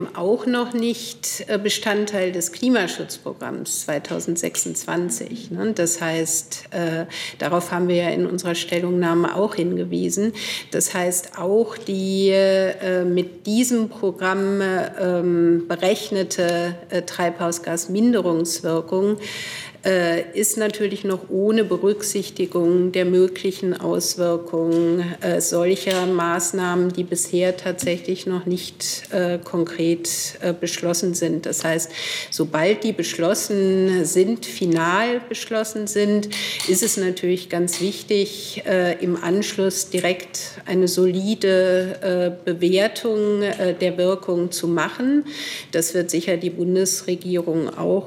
auch noch nicht Bestandteil des Klimaschutzprogramms 2026. Das heißt, darauf haben wir ja in unserer Stellungnahme auch hingewiesen. Das heißt, auch die mit diesem Programm berechnete Treibhausgasminderungswirkung ist natürlich noch ohne Berücksichtigung der möglichen Auswirkungen solcher Maßnahmen, die bisher tatsächlich noch nicht konkret beschlossen sind. Das heißt, sobald die beschlossen sind, final beschlossen sind, ist es natürlich ganz wichtig, im Anschluss direkt eine solide Bewertung der Wirkung zu machen. Das wird sicher die Bundesregierung auch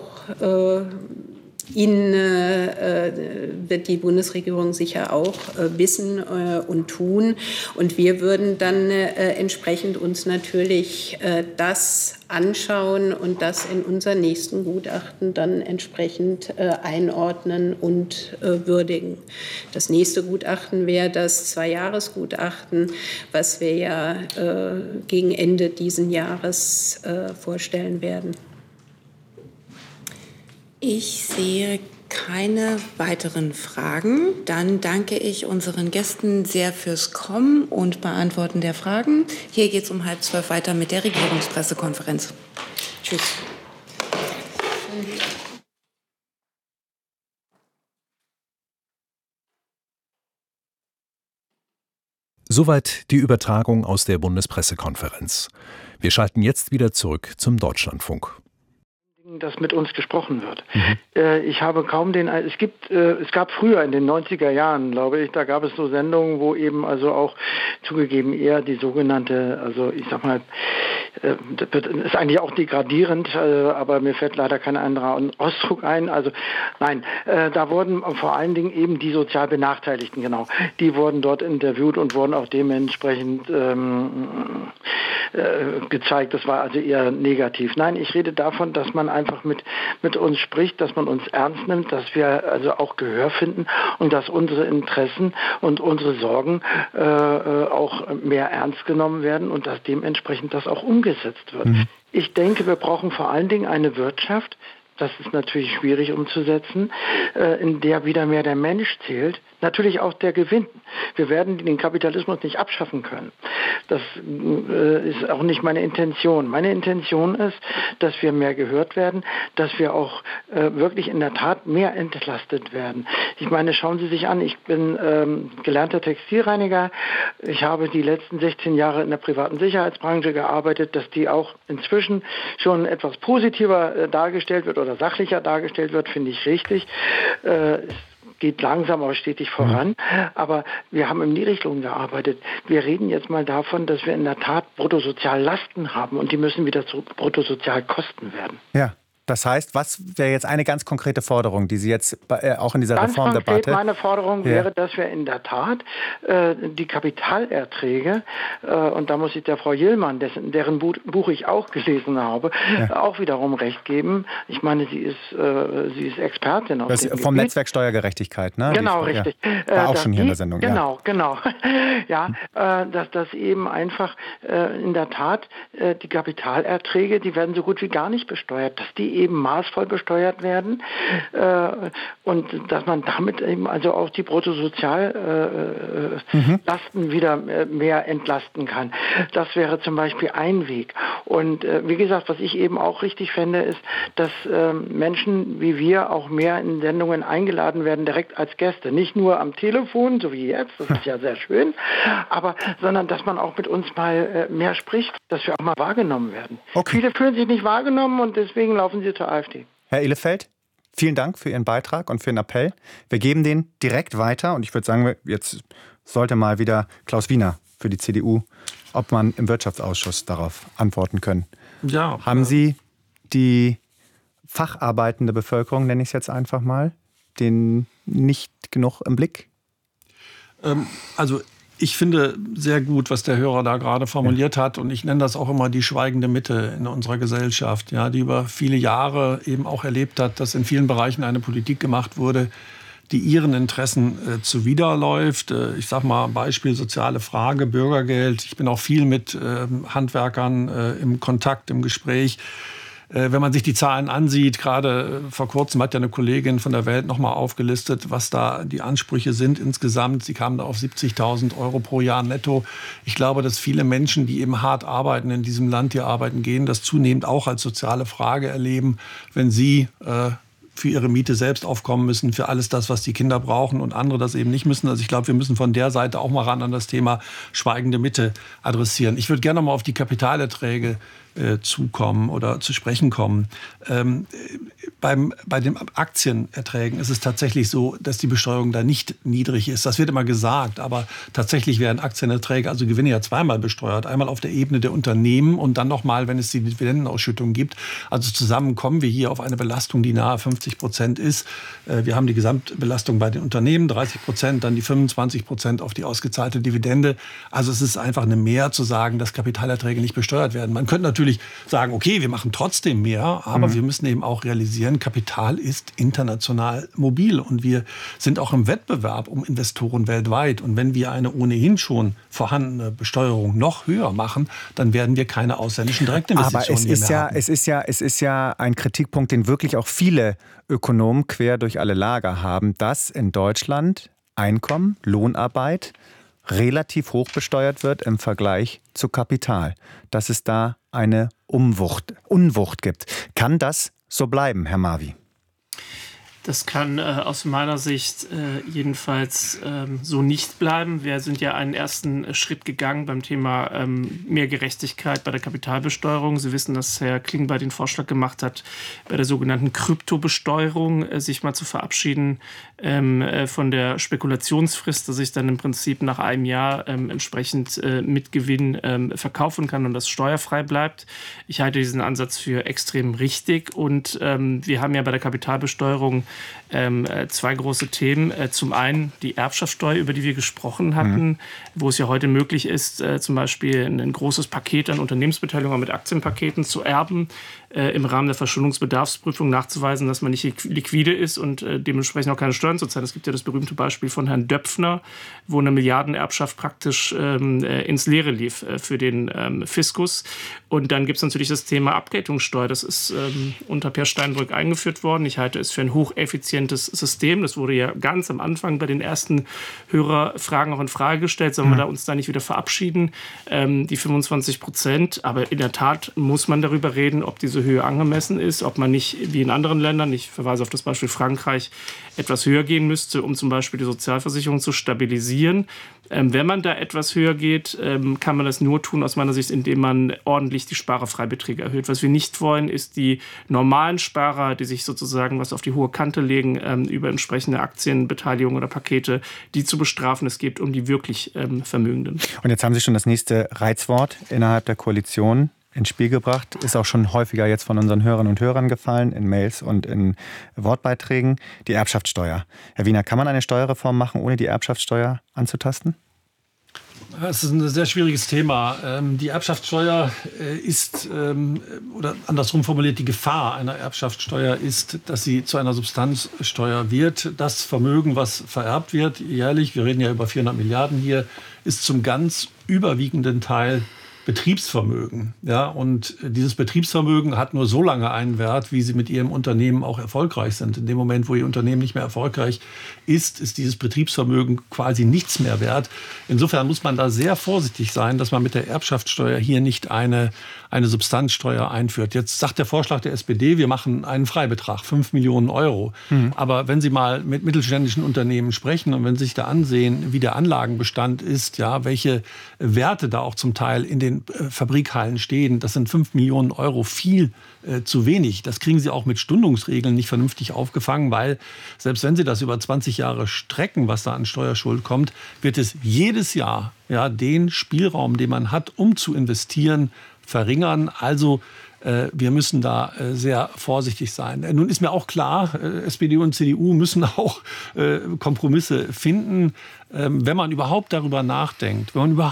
wird die Bundesregierung sicher auch wissen und tun. Und wir würden dann entsprechend uns natürlich das anschauen und das in unser nächsten Gutachten dann entsprechend einordnen und würdigen. Das nächste Gutachten wäre das 2-Jahres-Gutachten, was wir ja gegen Ende diesen Jahres vorstellen werden. Ich sehe keine weiteren Fragen. Dann danke ich unseren Gästen sehr fürs Kommen und Beantworten der Fragen. Hier geht es um 11:30 weiter mit der Regierungspressekonferenz. Tschüss. Soweit die Übertragung aus der Bundespressekonferenz. Wir schalten jetzt wieder zurück zum Deutschlandfunk. Dass mit uns gesprochen wird. Ich habe kaum es gab früher in den 90er Jahren, glaube ich, da gab es so Sendungen, wo eben also auch zugegeben eher die sogenannte, also ich sag mal, das ist eigentlich auch degradierend, aber mir fällt leider kein anderer Ausdruck ein. Also nein, da wurden vor allen Dingen eben die sozial Benachteiligten, genau, die wurden dort interviewt und wurden auch dementsprechend gezeigt. Das war also eher negativ. Nein, ich rede davon, dass man einfach mit uns spricht, dass man uns ernst nimmt, dass wir also auch Gehör finden und dass unsere Interessen und unsere Sorgen auch mehr ernst genommen werden und dass dementsprechend das auch umgesetzt wird. Ich denke, wir brauchen vor allen Dingen eine Wirtschaft, das ist natürlich schwierig umzusetzen, in der wieder mehr der Mensch zählt, natürlich auch der Gewinn. Wir werden den Kapitalismus nicht abschaffen können. Das ist auch nicht meine Intention. Meine Intention ist, dass wir mehr gehört werden, dass wir auch wirklich in der Tat mehr entlastet werden. Ich meine, schauen Sie sich an, ich bin gelernter Textilreiniger. Ich habe die letzten 16 Jahre in der privaten Sicherheitsbranche gearbeitet, dass die auch inzwischen schon etwas positiver dargestellt wird oder sachlicher dargestellt wird, finde ich richtig. Es geht langsam, aber stetig voran. Aber wir haben im Niedriglohn gearbeitet. Wir reden jetzt mal davon, dass wir in der Tat Bruttosoziallasten haben und die müssen wieder zu Bruttosozialkosten werden. Ja. Das heißt, was wäre jetzt eine ganz konkrete Forderung, die Sie jetzt auch in dieser Reformdebatte... Ganz konkret meine Forderung wäre, dass wir in der Tat die Kapitalerträge, und da muss ich der Frau Jillmann, deren Buch ich auch gelesen habe, auch wiederum recht geben. Ich meine, sie ist Expertin auf dem vom Gebiet. Netzwerk Steuergerechtigkeit, ne? Genau, richtig. War auch schon hier in der Sendung. Genau. Ja, dass das eben einfach in der Tat die Kapitalerträge, die werden so gut wie gar nicht besteuert, dass die eben maßvoll besteuert werden und dass man damit eben also auch die Bruttosoziallasten wieder mehr entlasten kann. Das wäre zum Beispiel ein Weg. Und wie gesagt, was ich eben auch richtig fände, ist, dass Menschen wie wir auch mehr in Sendungen eingeladen werden, direkt als Gäste. Nicht nur am Telefon, so wie jetzt, das ist ja sehr schön, sondern dass man auch mit uns mal mehr spricht, dass wir auch mal wahrgenommen werden. Okay. Viele fühlen sich nicht wahrgenommen und deswegen laufen sie zur AfD. Herr Ihlefeld, vielen Dank für Ihren Beitrag und für den Appell. Wir geben den direkt weiter und ich würde sagen, jetzt sollte mal wieder Klaus Wiener für die CDU, ob man im Wirtschaftsausschuss darauf antworten können. Ja. Haben Sie die facharbeitende Bevölkerung, nenne ich es jetzt einfach mal, den nicht genug im Blick? Also ich finde sehr gut, was der Hörer da gerade formuliert hat. Und ich nenne das auch immer die schweigende Mitte in unserer Gesellschaft, ja, die über viele Jahre eben auch erlebt hat, dass in vielen Bereichen eine Politik gemacht wurde, die ihren Interessen zuwiderläuft. Ich sage mal Beispiel soziale Frage, Bürgergeld. Ich bin auch viel mit Handwerkern im Kontakt, im Gespräch. Wenn man sich die Zahlen ansieht, gerade vor kurzem hat ja eine Kollegin von der Welt nochmal aufgelistet, was da die Ansprüche sind insgesamt. Sie kamen da auf 70.000 € pro Jahr netto. Ich glaube, dass viele Menschen, die eben hart arbeiten in diesem Land, die arbeiten gehen, das zunehmend auch als soziale Frage erleben, wenn sie für ihre Miete selbst aufkommen müssen, für alles das, was die Kinder brauchen und andere das eben nicht müssen. Also ich glaube, wir müssen von der Seite auch mal ran an das Thema schweigende Mitte adressieren. Ich würde gerne noch mal auf die Kapitalerträge zukommen oder zu sprechen kommen. Bei den Aktienerträgen ist es tatsächlich so, dass die Besteuerung da nicht niedrig ist. Das wird immer gesagt, aber tatsächlich werden Aktienerträge, also Gewinne, ja zweimal besteuert. Einmal auf der Ebene der Unternehmen und dann nochmal, wenn es die Dividendenausschüttung gibt. Also zusammen kommen wir hier auf eine Belastung, die nahe 50% ist. Wir haben die Gesamtbelastung bei den Unternehmen, 30%, dann die 25% auf die ausgezahlte Dividende. Also es ist einfach eine Mehr zu sagen, dass Kapitalerträge nicht besteuert werden. Man könnte natürlich sagen, okay, wir machen trotzdem mehr, aber wir müssen eben auch realisieren, Kapital ist international mobil und wir sind auch im Wettbewerb um Investoren weltweit. Und wenn wir eine ohnehin schon vorhandene Besteuerung noch höher machen, dann werden wir keine ausländischen Direktinvestitionen mehr haben. Es ist ja ein Kritikpunkt, den wirklich auch viele Ökonomen quer durch alle Lager haben, dass in Deutschland Einkommen, Lohnarbeit relativ hoch besteuert wird im Vergleich zu Kapital. Dass es da eine Unwucht gibt. Kann das so bleiben, Herr Marvi? Das kann aus meiner Sicht jedenfalls so nicht bleiben. Wir sind ja einen ersten Schritt gegangen beim Thema mehr Gerechtigkeit bei der Kapitalbesteuerung. Sie wissen, dass Herr Klingbeil den Vorschlag gemacht hat, bei der sogenannten Kryptobesteuerung sich mal zu verabschieden von der Spekulationsfrist, dass ich dann im Prinzip nach einem Jahr entsprechend mit Gewinn verkaufen kann und das steuerfrei bleibt. Ich halte diesen Ansatz für extrem richtig und wir haben ja bei der Kapitalbesteuerung zwei große Themen. Zum einen die Erbschaftssteuer, über die wir gesprochen hatten, wo es ja heute möglich ist, zum Beispiel ein großes Paket an Unternehmensbeteiligung mit Aktienpaketen zu erben, im Rahmen der Verschuldungsbedarfsprüfung nachzuweisen, dass man nicht liquide ist und dementsprechend auch keine Steuern zu zahlen. Es gibt ja das berühmte Beispiel von Herrn Döpfner, wo eine Milliardenerbschaft praktisch ins Leere lief für den Fiskus. Und dann gibt es natürlich das Thema Abgeltungssteuer. Das ist unter Per Steinbrück eingeführt worden. Ich halte es für ein hocheffizientes System. Das wurde ja ganz am Anfang bei den ersten Hörerfragen auch in Frage gestellt. Sollen wir uns da nicht wieder verabschieden? Die 25%. Aber in der Tat muss man darüber reden, ob diese Höhe angemessen ist, ob man nicht wie in anderen Ländern, ich verweise auf das Beispiel Frankreich, etwas höher gehen müsste, um zum Beispiel die Sozialversicherung zu stabilisieren. Wenn man da etwas höher geht, kann man das nur tun, aus meiner Sicht, indem man ordentlich die Sparerfreibeträge erhöht. Was wir nicht wollen, ist die normalen Sparer, die sich sozusagen was auf die hohe Kante legen, über entsprechende Aktienbeteiligung oder Pakete, die zu bestrafen. Es geht um die wirklich Vermögenden. Und jetzt haben Sie schon das nächste Reizwort innerhalb der Koalition ins Spiel gebracht, ist auch schon häufiger jetzt von unseren Hörerinnen und Hörern gefallen, in Mails und in Wortbeiträgen, die Erbschaftssteuer. Herr Wiener, kann man eine Steuerreform machen, ohne die Erbschaftssteuer anzutasten? Das ist ein sehr schwieriges Thema. Die Erbschaftssteuer ist, oder andersrum formuliert, die Gefahr einer Erbschaftssteuer ist, dass sie zu einer Substanzsteuer wird. Das Vermögen, was vererbt wird, jährlich, wir reden ja über 400 Milliarden hier, ist zum ganz überwiegenden Teil Betriebsvermögen. Ja, und dieses Betriebsvermögen hat nur so lange einen Wert, wie Sie mit Ihrem Unternehmen auch erfolgreich sind. In dem Moment, wo Ihr Unternehmen nicht mehr erfolgreich ist, ist dieses Betriebsvermögen quasi nichts mehr wert. Insofern muss man da sehr vorsichtig sein, dass man mit der Erbschaftssteuer hier nicht eine Substanzsteuer einführt. Jetzt sagt der Vorschlag der SPD, wir machen einen Freibetrag, 5 Millionen Euro. Aber wenn Sie mal mit mittelständischen Unternehmen sprechen und wenn Sie sich da ansehen, wie der Anlagenbestand ist, ja, welche Werte da auch zum Teil in den Fabrikhallen stehen, das sind 5 Millionen Euro viel zu wenig. Das kriegen Sie auch mit Stundungsregeln nicht vernünftig aufgefangen, weil selbst wenn Sie das über 20 Jahre strecken, was da an Steuerschuld kommt, wird es jedes Jahr den Spielraum, den man hat, um zu investieren, verringern. Also Wir müssen da sehr vorsichtig sein. Nun ist mir auch klar, SPD und CDU müssen auch Kompromisse finden. Wenn man überhaupt darüber nachdenkt,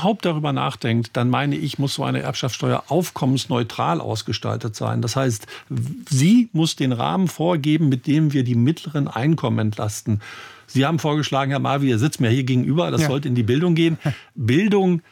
dann meine ich, muss so eine Erbschaftssteuer aufkommensneutral ausgestaltet sein. Das heißt, sie muss den Rahmen vorgeben, mit dem wir die mittleren Einkommen entlasten. Sie haben vorgeschlagen, Herr Marvi, ihr sitzt mir hier gegenüber, das sollte in die Bildung gehen. Bildung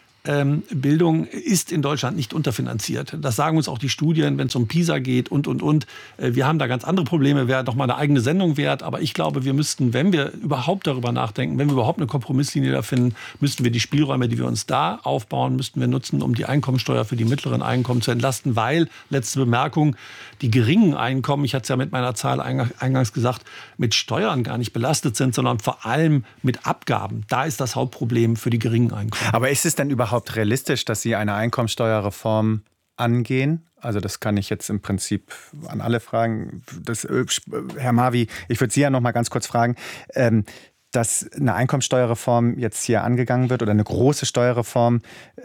ist in Deutschland nicht unterfinanziert. Das sagen uns auch die Studien, wenn es um PISA geht und. Wir haben da ganz andere Probleme, wäre doch mal eine eigene Sendung wert. Aber ich glaube, wir müssten, wenn wir überhaupt darüber nachdenken, wenn wir überhaupt eine Kompromisslinie da finden, müssten wir die Spielräume, die wir uns da aufbauen, müssten wir nutzen, um die Einkommensteuer für die mittleren Einkommen zu entlasten. Weil, letzte Bemerkung, die geringen Einkommen, ich hatte es ja mit meiner Zahl eingangs gesagt, mit Steuern gar nicht belastet sind, sondern vor allem mit Abgaben. Da ist das Hauptproblem für die geringen Einkommen. Aber ist es denn überhaupt realistisch, dass Sie eine Einkommensteuerreform angehen? Also das kann ich jetzt im Prinzip an alle fragen. Herr Marvi, ich würde Sie ja noch mal ganz kurz fragen, dass eine Einkommensteuerreform jetzt hier angegangen wird oder eine große Steuerreform,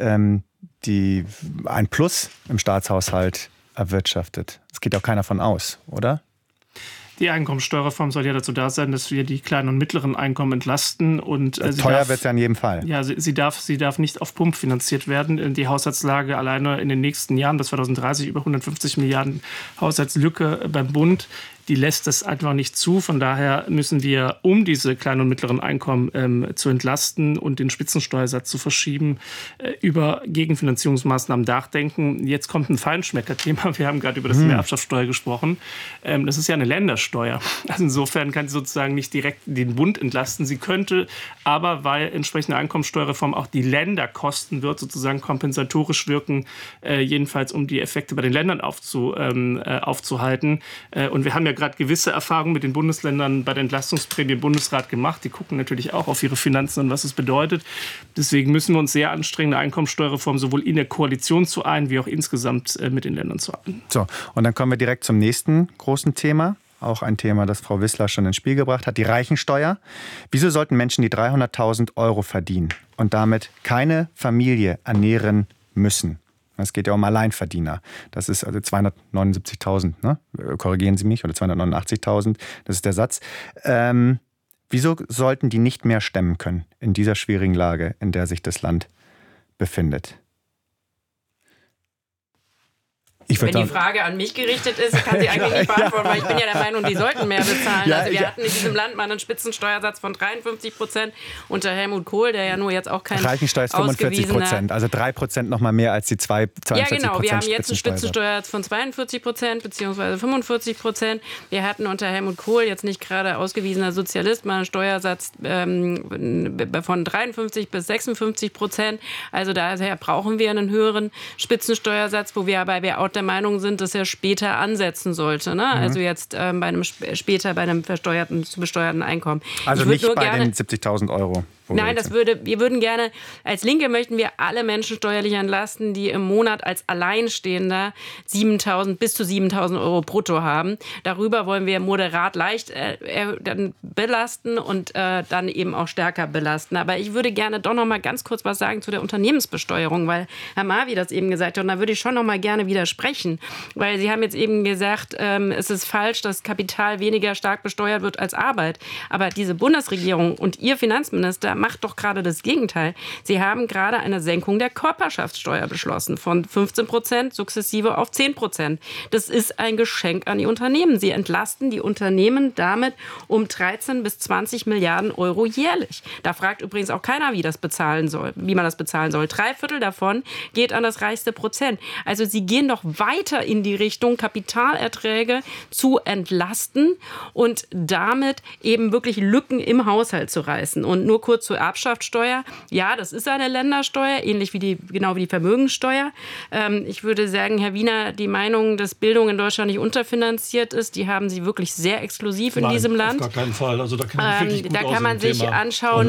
die ein Plus im Staatshaushalt erwirtschaftet. Das geht auch keiner von aus, oder? Die Einkommensteuerreform soll ja dazu da sein, dass wir die kleinen und mittleren Einkommen entlasten. Und teuer wird es ja in jedem Fall. Ja, sie darf nicht auf Pump finanziert werden. Die Haushaltslage alleine in den nächsten Jahren bis 2030 über 150 Milliarden Haushaltslücke beim Bund. Die lässt das einfach nicht zu. Von daher müssen wir, um diese kleinen und mittleren Einkommen zu entlasten und den Spitzensteuersatz zu verschieben, über Gegenfinanzierungsmaßnahmen nachdenken. Jetzt kommt ein Feinschmecker-Thema. Wir haben gerade über das Thema Erbschaftssteuer gesprochen. Das ist ja eine Ländersteuer. Also insofern kann sie sozusagen nicht direkt den Bund entlasten. Sie könnte aber, weil entsprechende Einkommensteuerreform auch die Länder kosten wird, sozusagen kompensatorisch wirken, jedenfalls um die Effekte bei den Ländern aufzuhalten. Und wir haben ja gerade gewisse Erfahrungen mit den Bundesländern bei der Entlastungsprämie im Bundesrat gemacht. Die gucken natürlich auch auf ihre Finanzen und was es bedeutet. Deswegen müssen wir uns sehr anstrengen, eine Einkommensteuerreform sowohl in der Koalition zu ein, wie auch insgesamt mit den Ländern zu ein. So, und dann kommen wir direkt zum nächsten großen Thema. Auch ein Thema, das Frau Wissler schon ins Spiel gebracht hat, die Reichensteuer. Wieso sollten Menschen, die 300.000 € verdienen und damit keine Familie ernähren müssen? Es geht ja um Alleinverdiener. Das ist also 279.000, ne? Korrigieren Sie mich, oder 289.000, das ist der Satz. Wieso sollten die nicht mehr stemmen können in dieser schwierigen Lage, in der sich das Land befindet? Wenn die Frage an mich gerichtet ist, kann sie eigentlich nicht beantworten, weil ich bin ja der Meinung, die sollten mehr bezahlen. Also wir hatten in diesem Land mal einen Spitzensteuersatz von 53% unter Helmut Kohl, der ja nur jetzt auch kein Reichensteuer ist 45%, also 3% noch mal mehr als die 42%. Ja, genau. Wir haben jetzt einen Spitzensteuersatz von 42% bzw. 45%. Wir hatten unter Helmut Kohl, jetzt nicht gerade ausgewiesener Sozialist, mal einen Steuersatz von 53 bis 56%. Also daher brauchen wir einen höheren Spitzensteuersatz, wobei wir auch der Meinung sind, dass er später ansetzen sollte. Ne? Also jetzt später bei einem zu besteuerten Einkommen. Also nicht bei den 70.000 €. Nein, wir würden gerne, als Linke möchten wir alle Menschen steuerlich entlasten, die im Monat als Alleinstehender bis zu 7.000 € brutto haben. Darüber wollen wir moderat leicht dann belasten und dann eben auch stärker belasten. Aber ich würde gerne doch noch mal ganz kurz was sagen zu der Unternehmensbesteuerung, weil Herr Marvi das eben gesagt hat. Und da würde ich schon noch mal gerne widersprechen, weil Sie haben jetzt eben gesagt, es ist falsch, dass Kapital weniger stark besteuert wird als Arbeit. Aber diese Bundesregierung und Ihr Finanzminister macht doch gerade das Gegenteil. Sie haben gerade eine Senkung der Körperschaftssteuer beschlossen, von 15% sukzessive auf 10%. Das ist ein Geschenk an die Unternehmen. Sie entlasten die Unternehmen damit um 13 bis 20 Milliarden € jährlich. Da fragt übrigens auch keiner, wie man das bezahlen soll. 3/4 davon geht an das reichste Prozent. Also Sie gehen doch weiter in die Richtung, Kapitalerträge zu entlasten und damit eben wirklich Lücken im Haushalt zu reißen. Und nur kurz zur Erbschaftssteuer. Ja, das ist eine Ländersteuer, ähnlich wie die Vermögensteuer. Ich würde sagen, Herr Wiener, die Meinung, dass Bildung in Deutschland nicht unterfinanziert ist, die haben Sie wirklich sehr exklusiv in diesem Land. Auf gar keinen Fall. Also da kann man sich anschauen,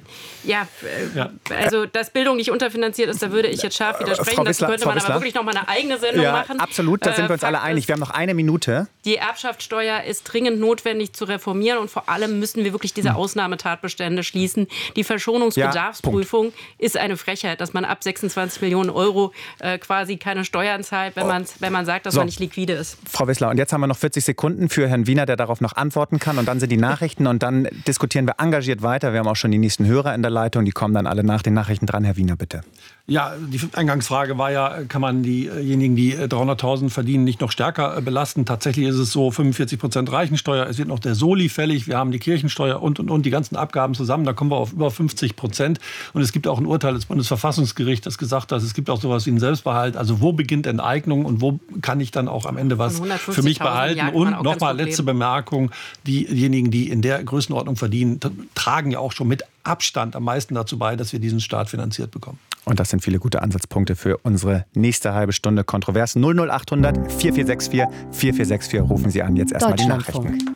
also dass Bildung nicht unterfinanziert ist, da würde ich jetzt scharf widersprechen. Dazu könnte man aber wirklich noch mal eine eigene Sendung machen. Absolut, da sind wir uns alle einig. Wir haben noch eine Minute. Die Erbschaftssteuer ist dringend notwendig zu reformieren und vor allem müssen wir wirklich diese Ausnahmetatbestände schließen, Die Verschonungsbedarfsprüfung ist eine Frechheit, dass man ab 26 Millionen Euro quasi keine Steuern zahlt, wenn man sagt, dass man nicht liquide ist. Frau Wissler, und jetzt haben wir noch 40 Sekunden für Herrn Wiener, der darauf noch antworten kann. Und dann sind die Nachrichten und dann diskutieren wir engagiert weiter. Wir haben auch schon die nächsten Hörer in der Leitung, die kommen dann alle nach den Nachrichten dran. Herr Wiener, bitte. Ja, die Eingangsfrage war ja, kann man diejenigen, die 300.000 verdienen, nicht noch stärker belasten? Tatsächlich ist es so, 45% Reichensteuer, es wird noch der Soli fällig, wir haben die Kirchensteuer und die ganzen Abgaben zusammen, da kommen wir auf über 50%. Und es gibt auch ein Urteil des Bundesverfassungsgerichts, das gesagt hat, es gibt auch sowas wie einen Selbstbehalt. Also wo beginnt Enteignung und wo kann ich dann auch am Ende was für mich behalten? Und nochmal letzte Bemerkung, diejenigen, die in der Größenordnung verdienen, tragen ja auch schon mit Abstand am meisten dazu bei, dass wir diesen Staat finanziert bekommen. Und das sind viele gute Ansatzpunkte für unsere nächste halbe Stunde kontrovers. 00800 4464 4464 rufen Sie an. Jetzt erstmal die Nachrichten.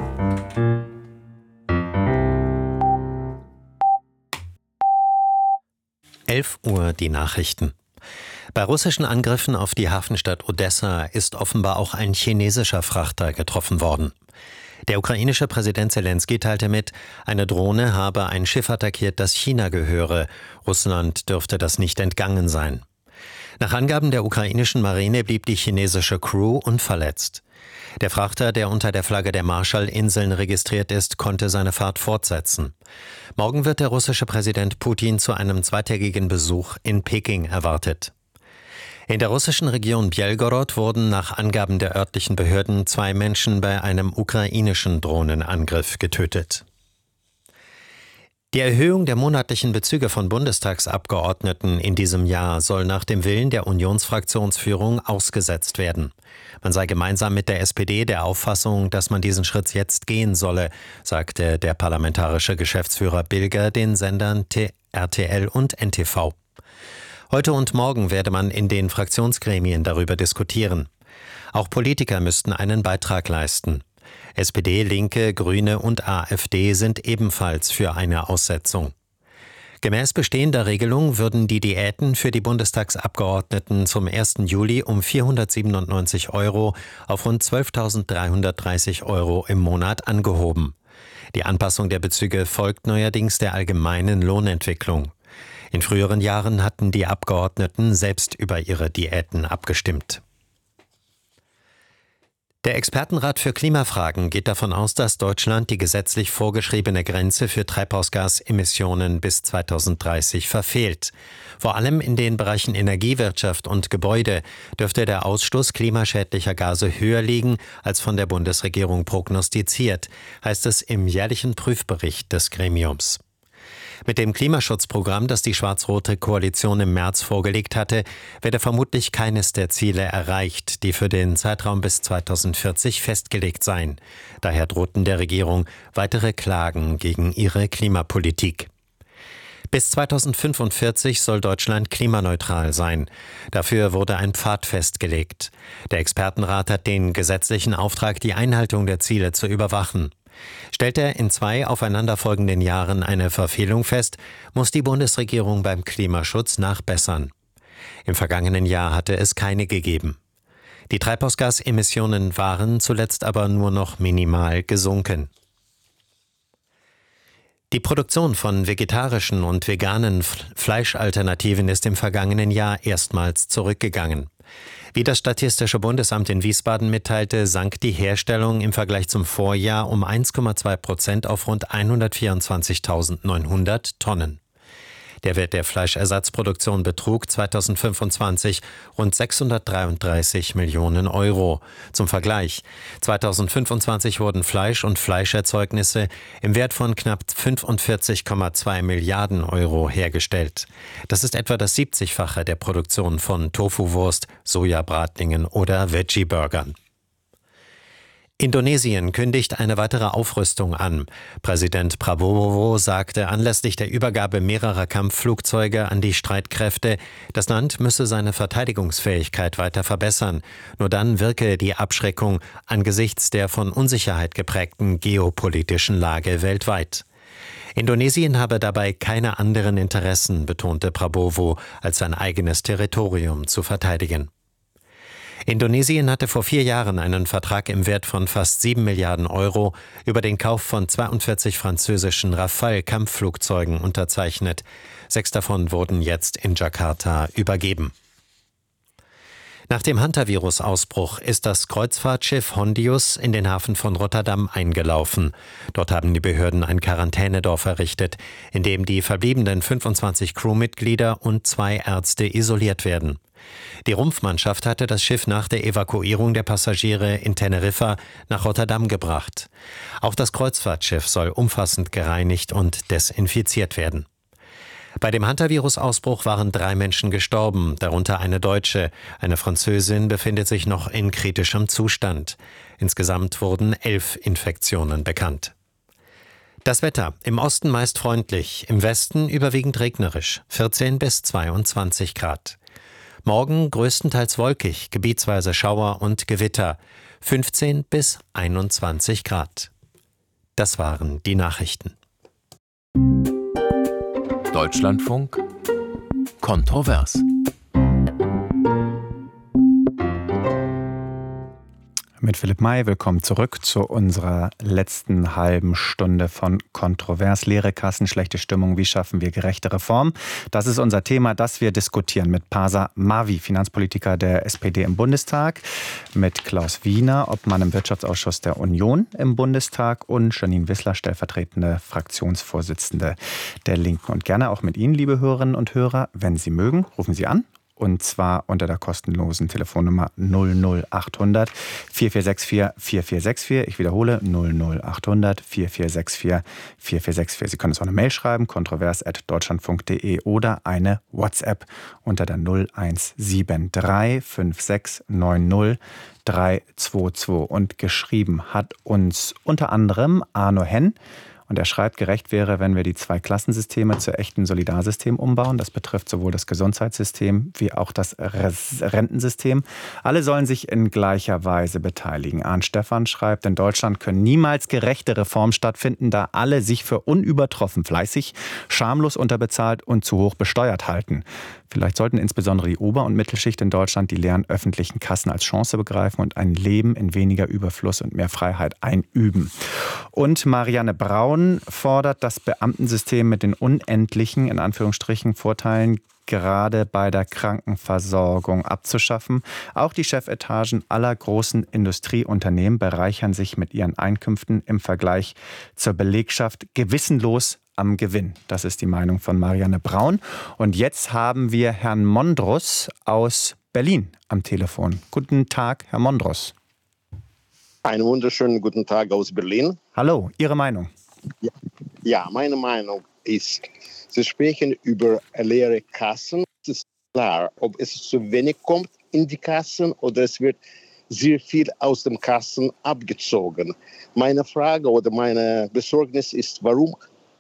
Uhr die Nachrichten. Bei russischen Angriffen auf die Hafenstadt Odessa ist offenbar auch ein chinesischer Frachter getroffen worden. Der ukrainische Präsident Zelensky teilte mit, eine Drohne habe ein Schiff attackiert, das China gehöre. Russland dürfte das nicht entgangen sein. Nach Angaben der ukrainischen Marine blieb die chinesische Crew unverletzt. Der Frachter, der unter der Flagge der Marshallinseln registriert ist, konnte seine Fahrt fortsetzen. Morgen wird der russische Präsident Putin zu einem zweitägigen Besuch in Peking erwartet. In der russischen Region Bjelgorod wurden nach Angaben der örtlichen Behörden 2 Menschen bei einem ukrainischen Drohnenangriff getötet. Die Erhöhung der monatlichen Bezüge von Bundestagsabgeordneten in diesem Jahr soll nach dem Willen der Unionsfraktionsführung ausgesetzt werden. Man sei gemeinsam mit der SPD der Auffassung, dass man diesen Schritt jetzt gehen solle, sagte der parlamentarische Geschäftsführer Bilger den Sendern RTL und NTV. Heute und morgen werde man in den Fraktionsgremien darüber diskutieren. Auch Politiker müssten einen Beitrag leisten. SPD, Linke, Grüne und AfD sind ebenfalls für eine Aussetzung. Gemäß bestehender Regelung würden die Diäten für die Bundestagsabgeordneten zum 1. Juli um 497 € auf rund 12.330 € im Monat angehoben. Die Anpassung der Bezüge folgt neuerdings der allgemeinen Lohnentwicklung. In früheren Jahren hatten die Abgeordneten selbst über ihre Diäten abgestimmt. Der Expertenrat für Klimafragen geht davon aus, dass Deutschland die gesetzlich vorgeschriebene Grenze für Treibhausgasemissionen bis 2030 verfehlt. Vor allem in den Bereichen Energiewirtschaft und Gebäude dürfte der Ausstoß klimaschädlicher Gase höher liegen als von der Bundesregierung prognostiziert, heißt es im jährlichen Prüfbericht des Gremiums. Mit dem Klimaschutzprogramm, das die schwarz-rote Koalition im März vorgelegt hatte, werde vermutlich keines der Ziele erreicht, die für den Zeitraum bis 2040 festgelegt seien. Daher drohten der Regierung weitere Klagen gegen ihre Klimapolitik. Bis 2045 soll Deutschland klimaneutral sein. Dafür wurde ein Pfad festgelegt. Der Expertenrat hat den gesetzlichen Auftrag, die Einhaltung der Ziele zu überwachen. Stellt er in 2 aufeinanderfolgenden Jahren eine Verfehlung fest, muss die Bundesregierung beim Klimaschutz nachbessern. Im vergangenen Jahr hatte es keine gegeben. Die Treibhausgasemissionen waren zuletzt aber nur noch minimal gesunken. Die Produktion von vegetarischen und veganen Fleischalternativen ist im vergangenen Jahr erstmals zurückgegangen. Wie das Statistische Bundesamt in Wiesbaden mitteilte, sank die Herstellung im Vergleich zum Vorjahr um 1,2% auf rund 124.900 Tonnen. Der Wert der Fleischersatzproduktion betrug 2025 rund 633 Millionen €. Zum Vergleich: 2025 wurden Fleisch und Fleischerzeugnisse im Wert von knapp 45,2 Milliarden € hergestellt. Das ist etwa das 70-fache der Produktion von Tofuwurst, Sojabratlingen oder Veggie-Burgern. Indonesien kündigt eine weitere Aufrüstung an. Präsident Prabowo sagte anlässlich der Übergabe mehrerer Kampfflugzeuge an die Streitkräfte, das Land müsse seine Verteidigungsfähigkeit weiter verbessern. Nur dann wirke die Abschreckung angesichts der von Unsicherheit geprägten geopolitischen Lage weltweit. Indonesien habe dabei keine anderen Interessen, betonte Prabowo, als sein eigenes Territorium zu verteidigen. Indonesien hatte vor 4 Jahren einen Vertrag im Wert von fast 7 Milliarden Euro über den Kauf von 42 französischen Rafale-Kampfflugzeugen unterzeichnet. 6 davon wurden jetzt in Jakarta übergeben. Nach dem Hantavirus-Ausbruch ist das Kreuzfahrtschiff Hondius in den Hafen von Rotterdam eingelaufen. Dort haben die Behörden ein Quarantänedorf errichtet, in dem die verbliebenen 25 Crewmitglieder und 2 Ärzte isoliert werden. Die Rumpfmannschaft hatte das Schiff nach der Evakuierung der Passagiere in Teneriffa nach Rotterdam gebracht. Auch das Kreuzfahrtschiff soll umfassend gereinigt und desinfiziert werden. Bei dem Hantavirus-Ausbruch waren 3 Menschen gestorben, darunter eine Deutsche. Eine Französin befindet sich noch in kritischem Zustand. Insgesamt wurden 11 Infektionen bekannt. Das Wetter: im Osten meist freundlich, im Westen überwiegend regnerisch, 14 bis 22 Grad. Morgen größtenteils wolkig, gebietsweise Schauer und Gewitter, 15 bis 21 Grad. Das waren die Nachrichten. Deutschlandfunk kontrovers. Mit Philipp May, willkommen zurück zu unserer letzten halben Stunde von Kontrovers. Leere Kassen, schlechte Stimmung, wie schaffen wir gerechte Reform? Das ist unser Thema, das wir diskutieren mit Pasa Mavi, Finanzpolitiker der SPD im Bundestag, mit Klaus Wiener, Obmann im Wirtschaftsausschuss der Union im Bundestag und Janine Wissler, stellvertretende Fraktionsvorsitzende der Linken. Und gerne auch mit Ihnen, liebe Hörerinnen und Hörer, wenn Sie mögen, rufen Sie an. Und zwar unter der kostenlosen Telefonnummer 00800 4464 4464. Ich wiederhole 00800 4464 4464. Sie können uns auch eine Mail schreiben, kontrovers@deutschlandfunk.de oder eine WhatsApp unter der 0173 5690 322. Und geschrieben hat uns unter anderem Arno Henn. Und er schreibt, gerecht wäre, wenn wir die 2 Klassensysteme zu echten Solidarsystem umbauen. Das betrifft sowohl das Gesundheitssystem wie auch das Rentensystem. Alle sollen sich in gleicher Weise beteiligen. Arndt Stephan schreibt, in Deutschland können niemals gerechte Reformen stattfinden, da alle sich für unübertroffen fleißig, schamlos unterbezahlt und zu hoch besteuert halten. Vielleicht sollten insbesondere die Ober- und Mittelschicht in Deutschland die leeren öffentlichen Kassen als Chance begreifen und ein Leben in weniger Überfluss und mehr Freiheit einüben. Und Marianne Braun fordert, das Beamtensystem mit den unendlichen, in Anführungsstrichen, Vorteilen gerade bei der Krankenversorgung abzuschaffen. Auch die Chefetagen aller großen Industrieunternehmen bereichern sich mit ihren Einkünften im Vergleich zur Belegschaft gewissenlos am Gewinn. Das ist die Meinung von Marianne Braun. Und jetzt haben wir Herrn Mondros aus Berlin am Telefon. Guten Tag, Herr Mondros. Einen wunderschönen guten Tag aus Berlin. Hallo, Ihre Meinung? Ja, meine Meinung ist, Sie sprechen über leere Kassen. Es ist klar, ob es zu wenig kommt in die Kassen oder es wird sehr viel aus den Kassen abgezogen. Meine Frage oder meine Besorgnis ist, warum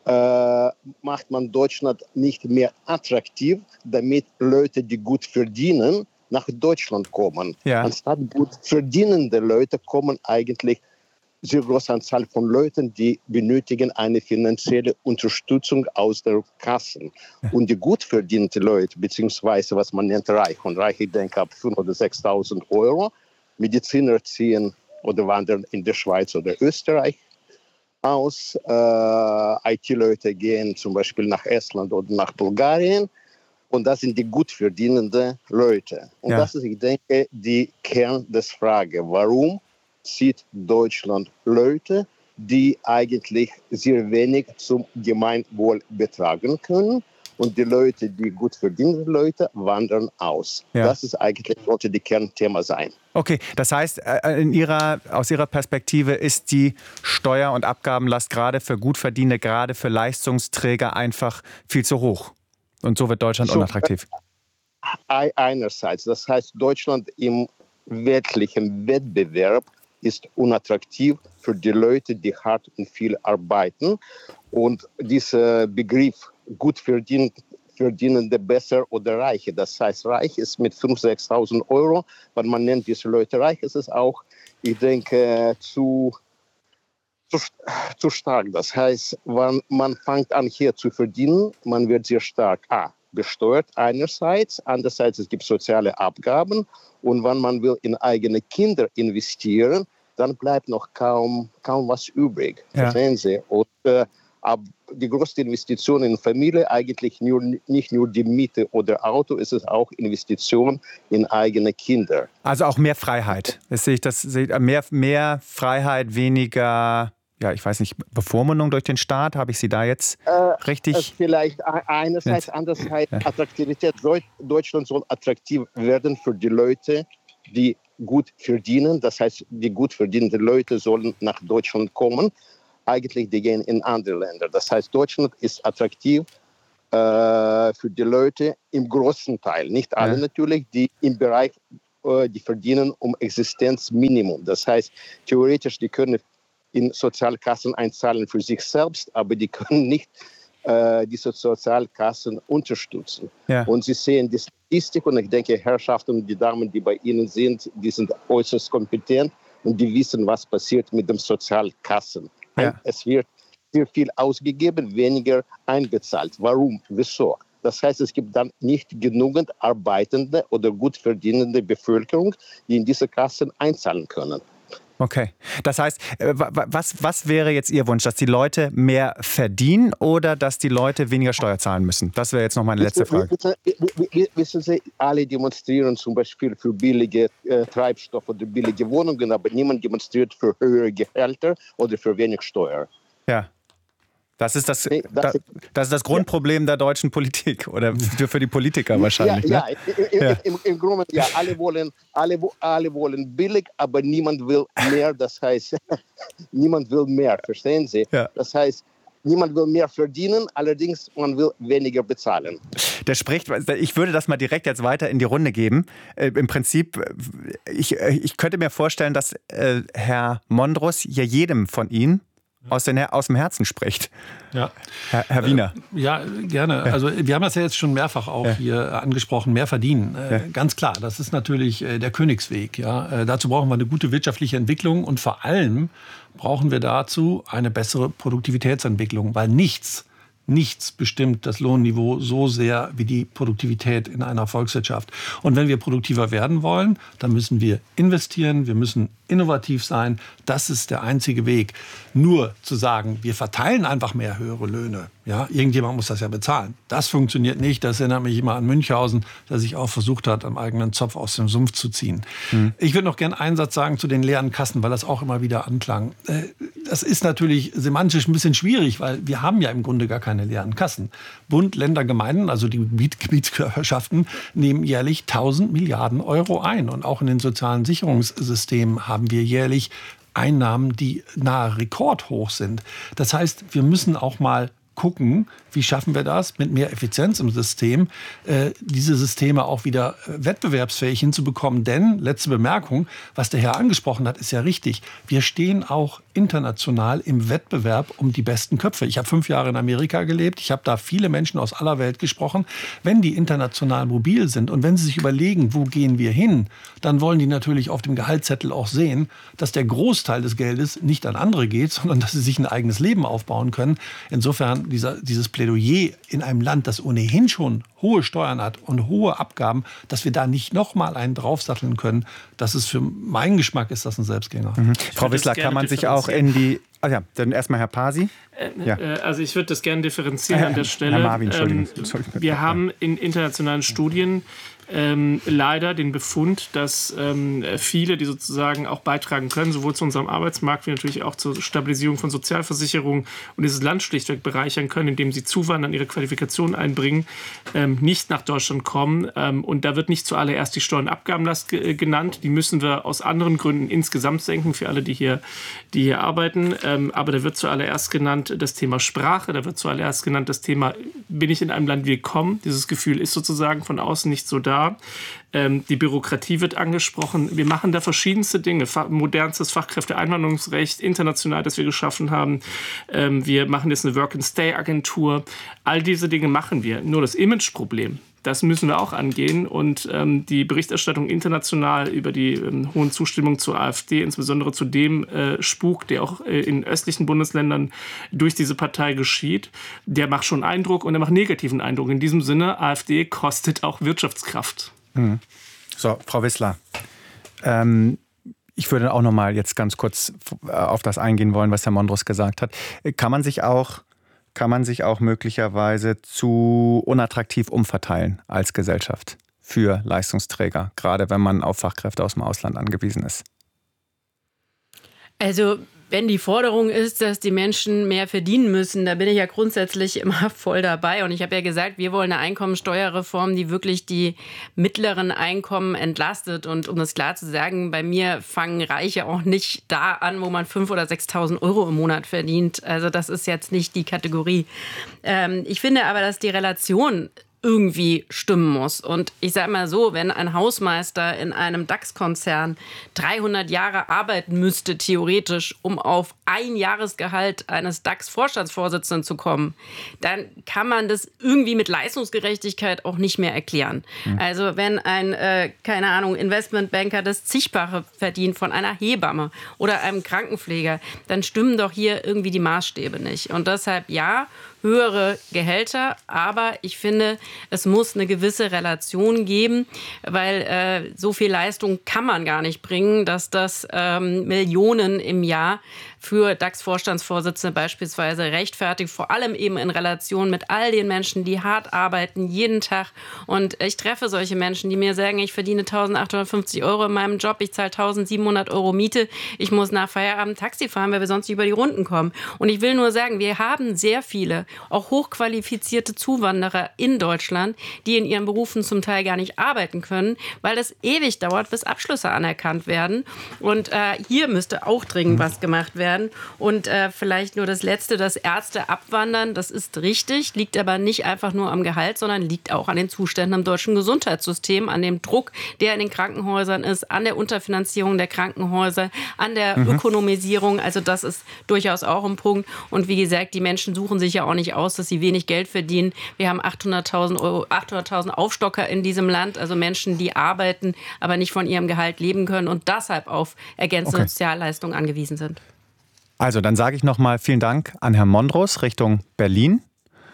macht man Deutschland nicht mehr attraktiv, damit Leute, die gut verdienen, nach Deutschland kommen. Ja. Anstatt gut verdienende Leute kommen eigentlich sehr große Anzahl von Leuten, die benötigen eine finanzielle Unterstützung aus der Kassen. Ja. Und die gut verdienten Leute, beziehungsweise was man nennt reich, und reich, ich denke ab 5.000 oder 6.000 Euro, Mediziner ziehen oder wandern in der Schweiz oder Österreich aus. IT-Leute gehen zum Beispiel nach Estland oder nach Bulgarien. Und das sind die gut verdienenden Leute. Und das ist, ich denke, die Kern des Frage. Warum zieht Deutschland Leute, die eigentlich sehr wenig zum Gemeinwohl beitragen können? Und die Leute, die gut verdienenden Leute, wandern aus. Ja. Das ist eigentlich, sollte die Kernthema sein. Okay, das heißt, aus Ihrer Perspektive ist die Steuer- und Abgabenlast gerade für Gutverdienende, gerade für Leistungsträger einfach viel zu hoch. Und so wird Deutschland unattraktiv. Einerseits, das heißt, Deutschland im weltlichen Wettbewerb ist unattraktiv für die Leute, die hart und viel arbeiten. Und dieser Begriff gut verdienende, besser oder reiche, das heißt, reich ist mit 5.000, 6.000 Euro, weil man nennt diese Leute reich, ist es auch, ich denke, zu stark. Das heißt, wenn man fängt an hier zu verdienen, man wird sehr stark besteuert einerseits, andererseits es gibt soziale Abgaben und wenn man will in eigene Kinder investieren, dann bleibt noch kaum was übrig. Verstehen Sie? Und aber die größte Investition in Familie eigentlich nicht nur die Miete oder Auto, ist es auch Investition in eigene Kinder. Also auch mehr Freiheit. Das sehe ich, mehr Freiheit, weniger, ja, ich weiß nicht, Bevormundung durch den Staat. Habe ich Sie da jetzt richtig? Vielleicht einerseits, andererseits Attraktivität. Deutschland soll attraktiv werden für die Leute, die gut verdienen. Das heißt, die gut verdienenden Leute sollen nach Deutschland kommen. Eigentlich, die gehen in andere Länder. Das heißt, Deutschland ist attraktiv für die Leute im großen Teil. Nicht alle natürlich, die im Bereich, die verdienen um Existenzminimum. Das heißt, theoretisch, die können in Sozialkassen einzahlen für sich selbst, aber die können nicht diese Sozialkassen unterstützen. Ja. Und Sie sehen die Statistik und ich denke, Herrschaften und die Damen, die bei Ihnen sind, die sind äußerst kompetent und die wissen, was passiert mit den Sozialkassen. Ja. Es wird sehr viel ausgegeben, weniger einbezahlt. Warum? Wieso? Das heißt, es gibt dann nicht genügend arbeitende oder gut verdienende Bevölkerung, die in diese Kassen einzahlen können. Okay. Das heißt, was wäre jetzt Ihr Wunsch? Dass die Leute mehr verdienen oder dass die Leute weniger Steuer zahlen müssen? Das wäre jetzt noch meine letzte Frage. Wissen Sie, alle demonstrieren zum Beispiel für billige Treibstoff oder billige Wohnungen, aber niemand demonstriert für höhere Gehälter oder für wenig Steuer. Ja. Das ist das Grundproblem der deutschen Politik oder für die Politiker wahrscheinlich. Im Grunde, ja, alle wollen billig, aber niemand will mehr. Das heißt, niemand will mehr, verstehen Sie? Ja. Das heißt, niemand will mehr verdienen, allerdings man will weniger bezahlen. Ich würde das mal direkt jetzt weiter in die Runde geben. Im Prinzip, ich könnte mir vorstellen, dass Herr Mondros ja jedem von Ihnen aus dem Herzen spricht. Ja. Herr Wiener. Ja, gerne. Also wir haben das ja jetzt schon mehrfach auch hier angesprochen, mehr verdienen. Ganz klar, das ist natürlich der Königsweg. Ja. Dazu brauchen wir eine gute wirtschaftliche Entwicklung und vor allem brauchen wir dazu eine bessere Produktivitätsentwicklung, weil nichts bestimmt das Lohnniveau so sehr wie die Produktivität in einer Volkswirtschaft. Und wenn wir produktiver werden wollen, dann müssen wir investieren, wir müssen innovativ sein. Das ist der einzige Weg. Nur zu sagen, wir verteilen einfach mehr höhere Löhne. Ja, irgendjemand muss das ja bezahlen. Das funktioniert nicht. Das erinnert mich immer an Münchhausen, der sich auch versucht hat, am eigenen Zopf aus dem Sumpf zu ziehen. Ich würde noch gerne einen Satz sagen zu den leeren Kassen, weil das auch immer wieder anklang. Das ist natürlich semantisch ein bisschen schwierig, weil wir haben ja im Grunde gar keine leeren Kassen. Bund, Länder, Gemeinden, also die Gebietskörperschaften, nehmen jährlich 1.000 Milliarden Euro ein. Und auch in den sozialen Sicherungssystemen haben wir jährlich Einnahmen, die nahe rekordhoch sind. Das heißt, wir müssen auch mal gucken, wie schaffen wir das mit mehr Effizienz im System, diese Systeme auch wieder wettbewerbsfähig hinzubekommen. Denn, letzte Bemerkung, was der Herr angesprochen hat, ist ja richtig. Wir stehen auch international im Wettbewerb um die besten Köpfe. Ich habe 5 Jahre in Amerika gelebt. Ich habe da viele Menschen aus aller Welt gesprochen. Wenn die international mobil sind und wenn sie sich überlegen, wo gehen wir hin, dann wollen die natürlich auf dem Gehaltszettel auch sehen, dass der Großteil des Geldes nicht an andere geht, sondern dass sie sich ein eigenes Leben aufbauen können. Insofern dieses Plädoyer in einem Land, das ohnehin schon hohe Steuern hat und hohe Abgaben, dass wir da nicht noch mal einen draufsatteln können, das ist für meinen Geschmack ist das ein Selbstgänger. Frau Wissler, kann man sich auch in die... dann erstmal Herr Pasi. Also ich würde das gerne differenzieren an der Stelle. Herr Marvin, Entschuldigung. Wir haben in internationalen Studien leider den Befund, dass viele, die sozusagen auch beitragen können, sowohl zu unserem Arbeitsmarkt wie natürlich auch zur Stabilisierung von Sozialversicherungen und dieses Land schlichtweg bereichern können, indem sie zuwandern, ihre Qualifikation einbringen, nicht nach Deutschland kommen. Und da wird nicht zuallererst die Steuer- und Abgabenlast genannt. Die müssen wir aus anderen Gründen insgesamt senken für alle, die hier arbeiten. Aber da wird zuallererst genannt das Thema Sprache, da wird zuallererst genannt das Thema, bin ich in einem Land willkommen? Dieses Gefühl ist sozusagen von außen nicht so da. Die Bürokratie wird angesprochen. Wir machen da verschiedenste Dinge. Modernstes Fachkräfteeinwanderungsrecht, international, das wir geschaffen haben. Wir machen jetzt eine Work-and-Stay-Agentur. All diese Dinge machen wir. Nur das Imageproblem, Das müssen wir auch angehen. Und die Berichterstattung international über die hohen Zustimmung zur AfD, insbesondere zu dem Spuk, der auch in östlichen Bundesländern durch diese Partei geschieht, der macht schon Eindruck und der macht negativen Eindruck. In diesem Sinne, AfD kostet auch Wirtschaftskraft. So, Frau Wissler, ich würde auch noch mal jetzt ganz kurz auf das eingehen wollen, was Herr Mondros gesagt hat. Kann man sich auch möglicherweise zu unattraktiv umverteilen als Gesellschaft für Leistungsträger, gerade wenn man auf Fachkräfte aus dem Ausland angewiesen ist? Also wenn die Forderung ist, dass die Menschen mehr verdienen müssen, da bin ich ja grundsätzlich immer voll dabei. Und ich habe ja gesagt, wir wollen eine Einkommensteuerreform, die wirklich die mittleren Einkommen entlastet. Und um das klar zu sagen, bei mir fangen Reiche auch nicht da an, wo man 5.000 oder 6.000 Euro im Monat verdient. Also das ist jetzt nicht die Kategorie. Ich finde aber, dass die Relation irgendwie stimmen muss. Und ich sage mal so, wenn ein Hausmeister in einem DAX-Konzern 300 Jahre arbeiten müsste, theoretisch, um auf ein Jahresgehalt eines DAX-Vorstandsvorsitzenden zu kommen, dann kann man das irgendwie mit Leistungsgerechtigkeit auch nicht mehr erklären. Also wenn ein, keine Ahnung, Investmentbanker das Zigfache verdient von einer Hebamme oder einem Krankenpfleger, dann stimmen doch hier irgendwie die Maßstäbe nicht. Und deshalb ja, höhere Gehälter, aber ich finde, es muss eine gewisse Relation geben, weil so viel Leistung kann man gar nicht bringen, dass das Millionen im Jahr für DAX-Vorstandsvorsitzende beispielsweise rechtfertigt, vor allem eben in Relation mit all den Menschen, die hart arbeiten, jeden Tag. Und ich treffe solche Menschen, die mir sagen, ich verdiene 1.850 Euro in meinem Job, ich zahle 1.700 Euro Miete, ich muss nach Feierabend Taxi fahren, weil wir sonst nicht über die Runden kommen. Und ich will nur sagen, wir haben sehr viele, auch hochqualifizierte Zuwanderer in Deutschland, die in ihren Berufen zum Teil gar nicht arbeiten können, weil es ewig dauert, bis Abschlüsse anerkannt werden. Und hier müsste auch dringend was gemacht werden. Und vielleicht nur das Letzte, dass Ärzte abwandern, das ist richtig, liegt aber nicht einfach nur am Gehalt, sondern liegt auch an den Zuständen im deutschen Gesundheitssystem, an dem Druck, der in den Krankenhäusern ist, an der Unterfinanzierung der Krankenhäuser, an der Ökonomisierung. Also das ist durchaus auch ein Punkt. Und wie gesagt, die Menschen suchen sich ja auch nicht aus, dass sie wenig Geld verdienen. Wir haben 800.000 Aufstocker in diesem Land, also Menschen, die arbeiten, aber nicht von ihrem Gehalt leben können und deshalb auf ergänzende Sozialleistungen angewiesen sind. Also, dann sage ich nochmal vielen Dank an Herrn Mondros Richtung Berlin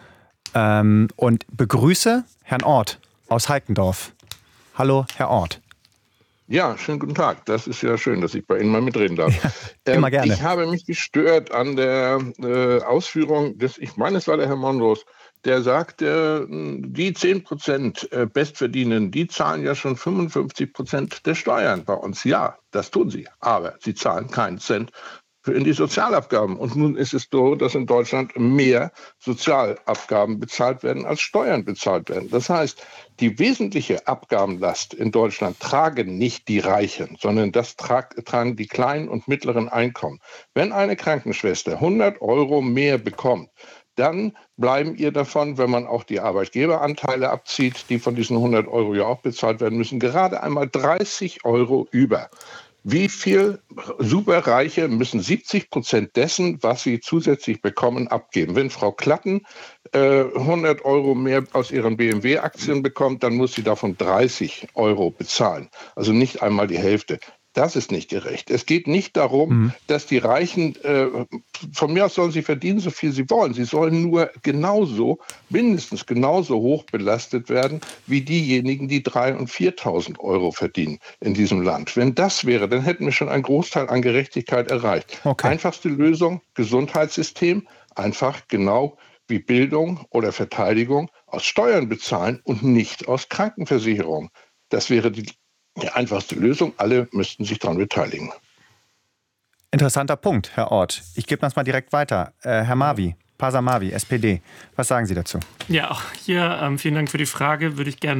und begrüße Herrn Ort aus Heikendorf. Hallo, Herr Ort. Ja, schönen guten Tag. Das ist ja schön, dass ich bei Ihnen mal mitreden darf. Ja, immer gerne. Ich habe mich gestört an der Ausführung des, ich meine, es war der Herr Mondros, der sagte, die 10% Bestverdienenden, die zahlen ja schon 55% der Steuern bei uns. Ja, das tun sie, aber sie zahlen keinen Cent in die Sozialabgaben. Und nun ist es so, dass in Deutschland mehr Sozialabgaben bezahlt werden, als Steuern bezahlt werden. Das heißt, die wesentliche Abgabenlast in Deutschland tragen nicht die Reichen, sondern das tragen die kleinen und mittleren Einkommen. Wenn eine Krankenschwester 100 Euro mehr bekommt, dann bleiben ihr davon, wenn man auch die Arbeitgeberanteile abzieht, die von diesen 100 Euro ja auch bezahlt werden müssen, gerade einmal 30 Euro über. Wie viel Superreiche müssen 70% dessen, was sie zusätzlich bekommen, abgeben? Wenn Frau Klatten 100 Euro mehr aus ihren BMW-Aktien bekommt, dann muss sie davon 30 Euro bezahlen. Also nicht einmal die Hälfte. Das ist nicht gerecht. Es geht nicht darum, dass die Reichen, von mir aus sollen sie verdienen, so viel sie wollen. Sie sollen nur genauso, mindestens genauso hoch belastet werden, wie diejenigen, die 3.000 und 4.000 Euro verdienen in diesem Land. Wenn das wäre, dann hätten wir schon einen Großteil an Gerechtigkeit erreicht. Okay. Einfachste Lösung, Gesundheitssystem, einfach genau wie Bildung oder Verteidigung aus Steuern bezahlen und nicht aus Krankenversicherung. Das wäre die einfachste Lösung. Alle müssten sich daran beteiligen. Interessanter Punkt, Herr Ort. Ich gebe das mal direkt weiter. Herr Mavi, Pasa Mavi, SPD. Was sagen Sie dazu? Ja, auch hier vielen Dank für die Frage. Würde ich gerne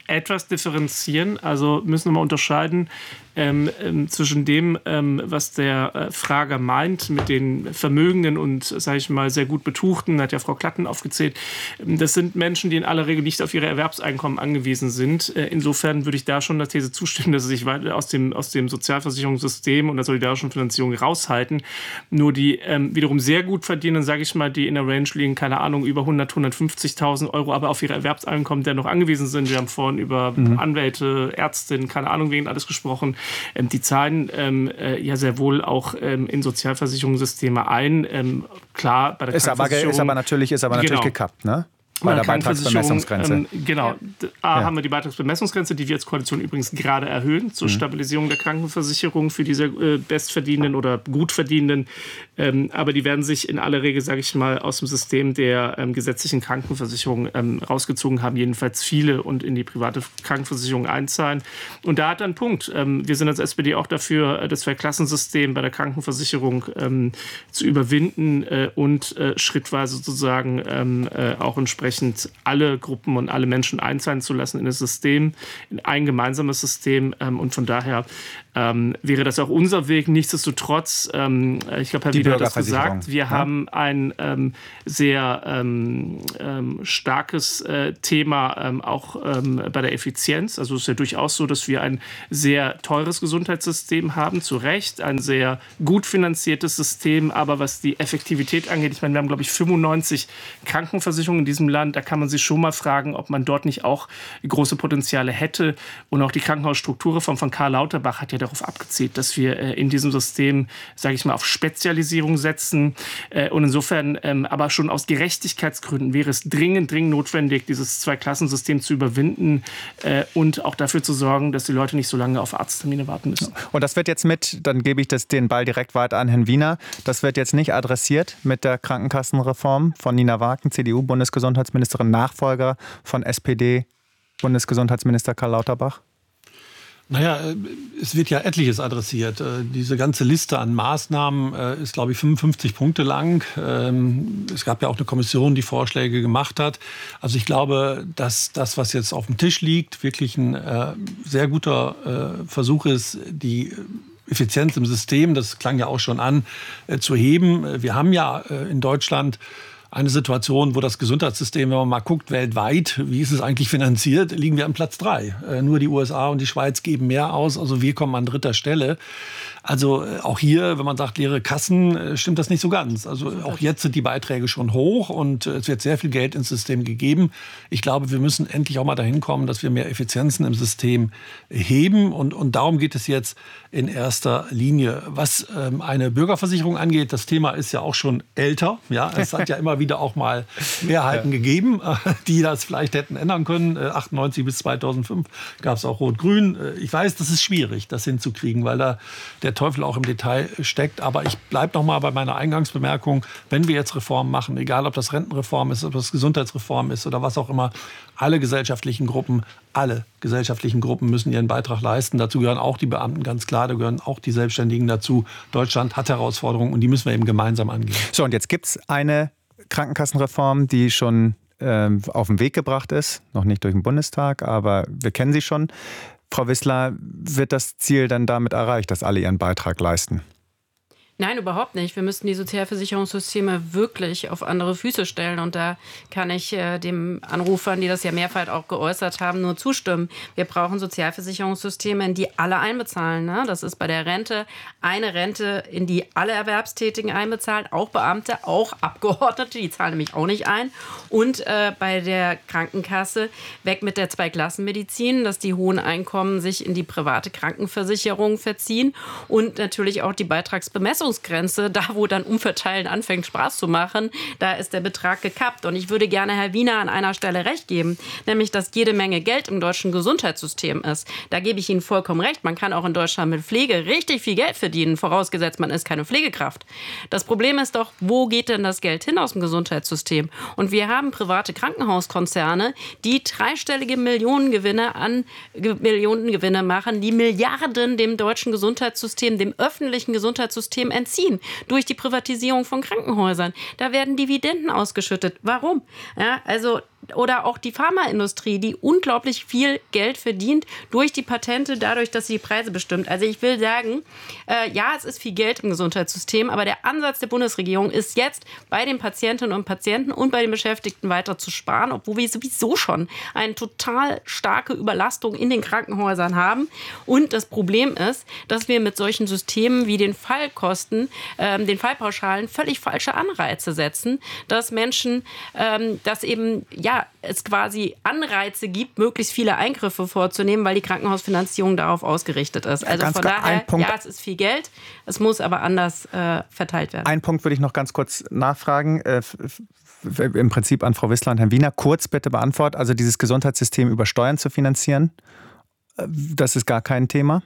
etwas differenzieren. Also müssen wir mal unterscheiden zwischen dem, was der Frager meint mit den Vermögenden und, sage ich mal, sehr gut Betuchten, hat ja Frau Klatten aufgezählt. Das sind Menschen, die in aller Regel nicht auf ihre Erwerbseinkommen angewiesen sind. Insofern würde ich da schon der These zustimmen, dass sie sich weiter aus dem Sozialversicherungssystem und der solidarischen Finanzierung raushalten. Nur die wiederum sehr gut verdienen, sage ich mal, die in der Range liegen, keine Ahnung, über 150.000 Euro, aber auf ihre Erwerbseinkommen dennoch angewiesen sind. Wir haben vorhin über Anwälte, Ärztinnen, keine Ahnung, wegen alles gesprochen. Die zahlen ja sehr wohl auch in Sozialversicherungssysteme ein. Klar, bei der Krankenversicherung... Ist aber natürlich gekappt, ne? Bei der Beitragsbemessungsgrenze. Genau. Haben wir die Beitragsbemessungsgrenze, die wir als Koalition übrigens gerade erhöhen, zur Stabilisierung der Krankenversicherung für diese Bestverdienenden oder Gutverdienenden. Aber die werden sich in aller Regel, sage ich mal, aus dem System der gesetzlichen Krankenversicherung rausgezogen haben, jedenfalls viele, und in die private Krankenversicherung einzahlen. Und da hat er einen Punkt. Wir sind als SPD auch dafür, das Zweiklassensystem bei der Krankenversicherung zu überwinden und schrittweise sozusagen auch entsprechend alle Gruppen und alle Menschen einzahlen zu lassen in das System, in ein gemeinsames System. Und von daher wäre das auch unser Weg. Nichtsdestotrotz, ich glaube, Herr Wieder hat das gesagt, wir haben ein sehr starkes Thema auch bei der Effizienz. Also es ist ja durchaus so, dass wir ein sehr teures Gesundheitssystem haben, zu Recht, ein sehr gut finanziertes System, aber was die Effektivität angeht, ich meine, wir haben, glaube ich, 95 Krankenversicherungen in diesem Land, da kann man sich schon mal fragen, ob man dort nicht auch große Potenziale hätte. Und auch die Krankenhausstrukturreform von Karl Lauterbach hat ja darauf abgezielt, dass wir in diesem System, sage ich mal, auf Spezialisierung setzen. Und insofern, aber schon aus Gerechtigkeitsgründen wäre es dringend notwendig, dieses Zweiklassensystem zu überwinden und auch dafür zu sorgen, dass die Leute nicht so lange auf Arzttermine warten müssen. Und das wird jetzt dann gebe ich den Ball direkt weiter an Herrn Wiener, das wird jetzt nicht adressiert mit der Krankenkassenreform von Nina Wagen, CDU-Bundesgesundheitsministerin, Nachfolger von SPD-Bundesgesundheitsminister Karl Lauterbach? Naja, es wird ja etliches adressiert. Diese ganze Liste an Maßnahmen ist, glaube ich, 55 Punkte lang. Es gab ja auch eine Kommission, die Vorschläge gemacht hat. Also ich glaube, dass das, was jetzt auf dem Tisch liegt, wirklich ein sehr guter Versuch ist, die Effizienz im System, das klang ja auch schon an, zu heben. Wir haben ja in Deutschland eine Situation, wo das Gesundheitssystem, wenn man mal guckt, weltweit, wie ist es eigentlich finanziert, liegen wir an Platz 3. Nur die USA und die Schweiz geben mehr aus, also wir kommen an 3. Stelle. Also auch hier, wenn man sagt, leere Kassen, stimmt das nicht so ganz. Also auch jetzt sind die Beiträge schon hoch und es wird sehr viel Geld ins System gegeben. Ich glaube, wir müssen endlich auch mal dahin kommen, dass wir mehr Effizienzen im System heben und darum geht es jetzt in erster Linie. Was eine Bürgerversicherung angeht, das Thema ist ja auch schon älter. Ja, es hat ja immer wieder auch mal Mehrheiten gegeben, die das vielleicht hätten ändern können. 98 bis 2005 gab es auch Rot-Grün. Ich weiß, das ist schwierig, das hinzukriegen, weil da der Teufel auch im Detail steckt. Aber ich bleibe noch mal bei meiner Eingangsbemerkung. Wenn wir jetzt Reformen machen, egal ob das Rentenreform ist, ob das Gesundheitsreform ist oder was auch immer, alle gesellschaftlichen Gruppen müssen ihren Beitrag leisten. Dazu gehören auch die Beamten, ganz klar. Da gehören auch die Selbstständigen dazu. Deutschland hat Herausforderungen und die müssen wir eben gemeinsam angehen. So, und jetzt gibt es eine Krankenkassenreform, die schon auf den Weg gebracht ist. Noch nicht durch den Bundestag, aber wir kennen sie schon. Frau Wissler, wird das Ziel dann damit erreicht, dass alle ihren Beitrag leisten? Nein, überhaupt nicht. Wir müssten die Sozialversicherungssysteme wirklich auf andere Füße stellen. Und da kann ich dem Anrufern, die das ja mehrfach auch geäußert haben, nur zustimmen. Wir brauchen Sozialversicherungssysteme, in die alle einbezahlen. Ne? Das ist bei der Rente eine Rente, in die alle Erwerbstätigen einbezahlen, auch Beamte, auch Abgeordnete, die zahlen nämlich auch nicht ein. Und bei der Krankenkasse weg mit der Zweiklassenmedizin, dass die hohen Einkommen sich in die private Krankenversicherung verziehen und natürlich auch die Beitragsbemessung. Da, wo dann Umverteilen anfängt, Spaß zu machen, da ist der Betrag gekappt. Und ich würde gerne Herr Wiener an einer Stelle recht geben, nämlich, dass jede Menge Geld im deutschen Gesundheitssystem ist. Da gebe ich Ihnen vollkommen recht. Man kann auch in Deutschland mit Pflege richtig viel Geld verdienen, vorausgesetzt, man ist keine Pflegekraft. Das Problem ist doch, wo geht denn das Geld hin aus dem Gesundheitssystem? Und wir haben private Krankenhauskonzerne, die dreistellige Millionengewinne machen, die Milliarden dem deutschen Gesundheitssystem, dem öffentlichen Gesundheitssystem entziehen durch die Privatisierung von Krankenhäusern. Da werden Dividenden ausgeschüttet. Warum? Ja, also oder auch die Pharmaindustrie, die unglaublich viel Geld verdient durch die Patente, dadurch, dass sie die Preise bestimmt. Also ich will sagen, ja, es ist viel Geld im Gesundheitssystem, aber der Ansatz der Bundesregierung ist jetzt, bei den Patientinnen und Patienten und bei den Beschäftigten weiter zu sparen, obwohl wir sowieso schon eine total starke Überlastung in den Krankenhäusern haben. Und das Problem ist, dass wir mit solchen Systemen wie den Fallkosten, den Fallpauschalen völlig falsche Anreize setzen, dass Menschen, dass eben ja es quasi Anreize gibt, möglichst viele Eingriffe vorzunehmen, weil die Krankenhausfinanzierung darauf ausgerichtet ist. Also von daher, ja, es ist viel Geld, es muss aber anders verteilt werden. Einen Punkt würde ich noch ganz kurz nachfragen, im Prinzip an Frau Wissler und Herrn Wiener. Kurz bitte beantworten, also dieses Gesundheitssystem über Steuern zu finanzieren, das ist gar kein Thema?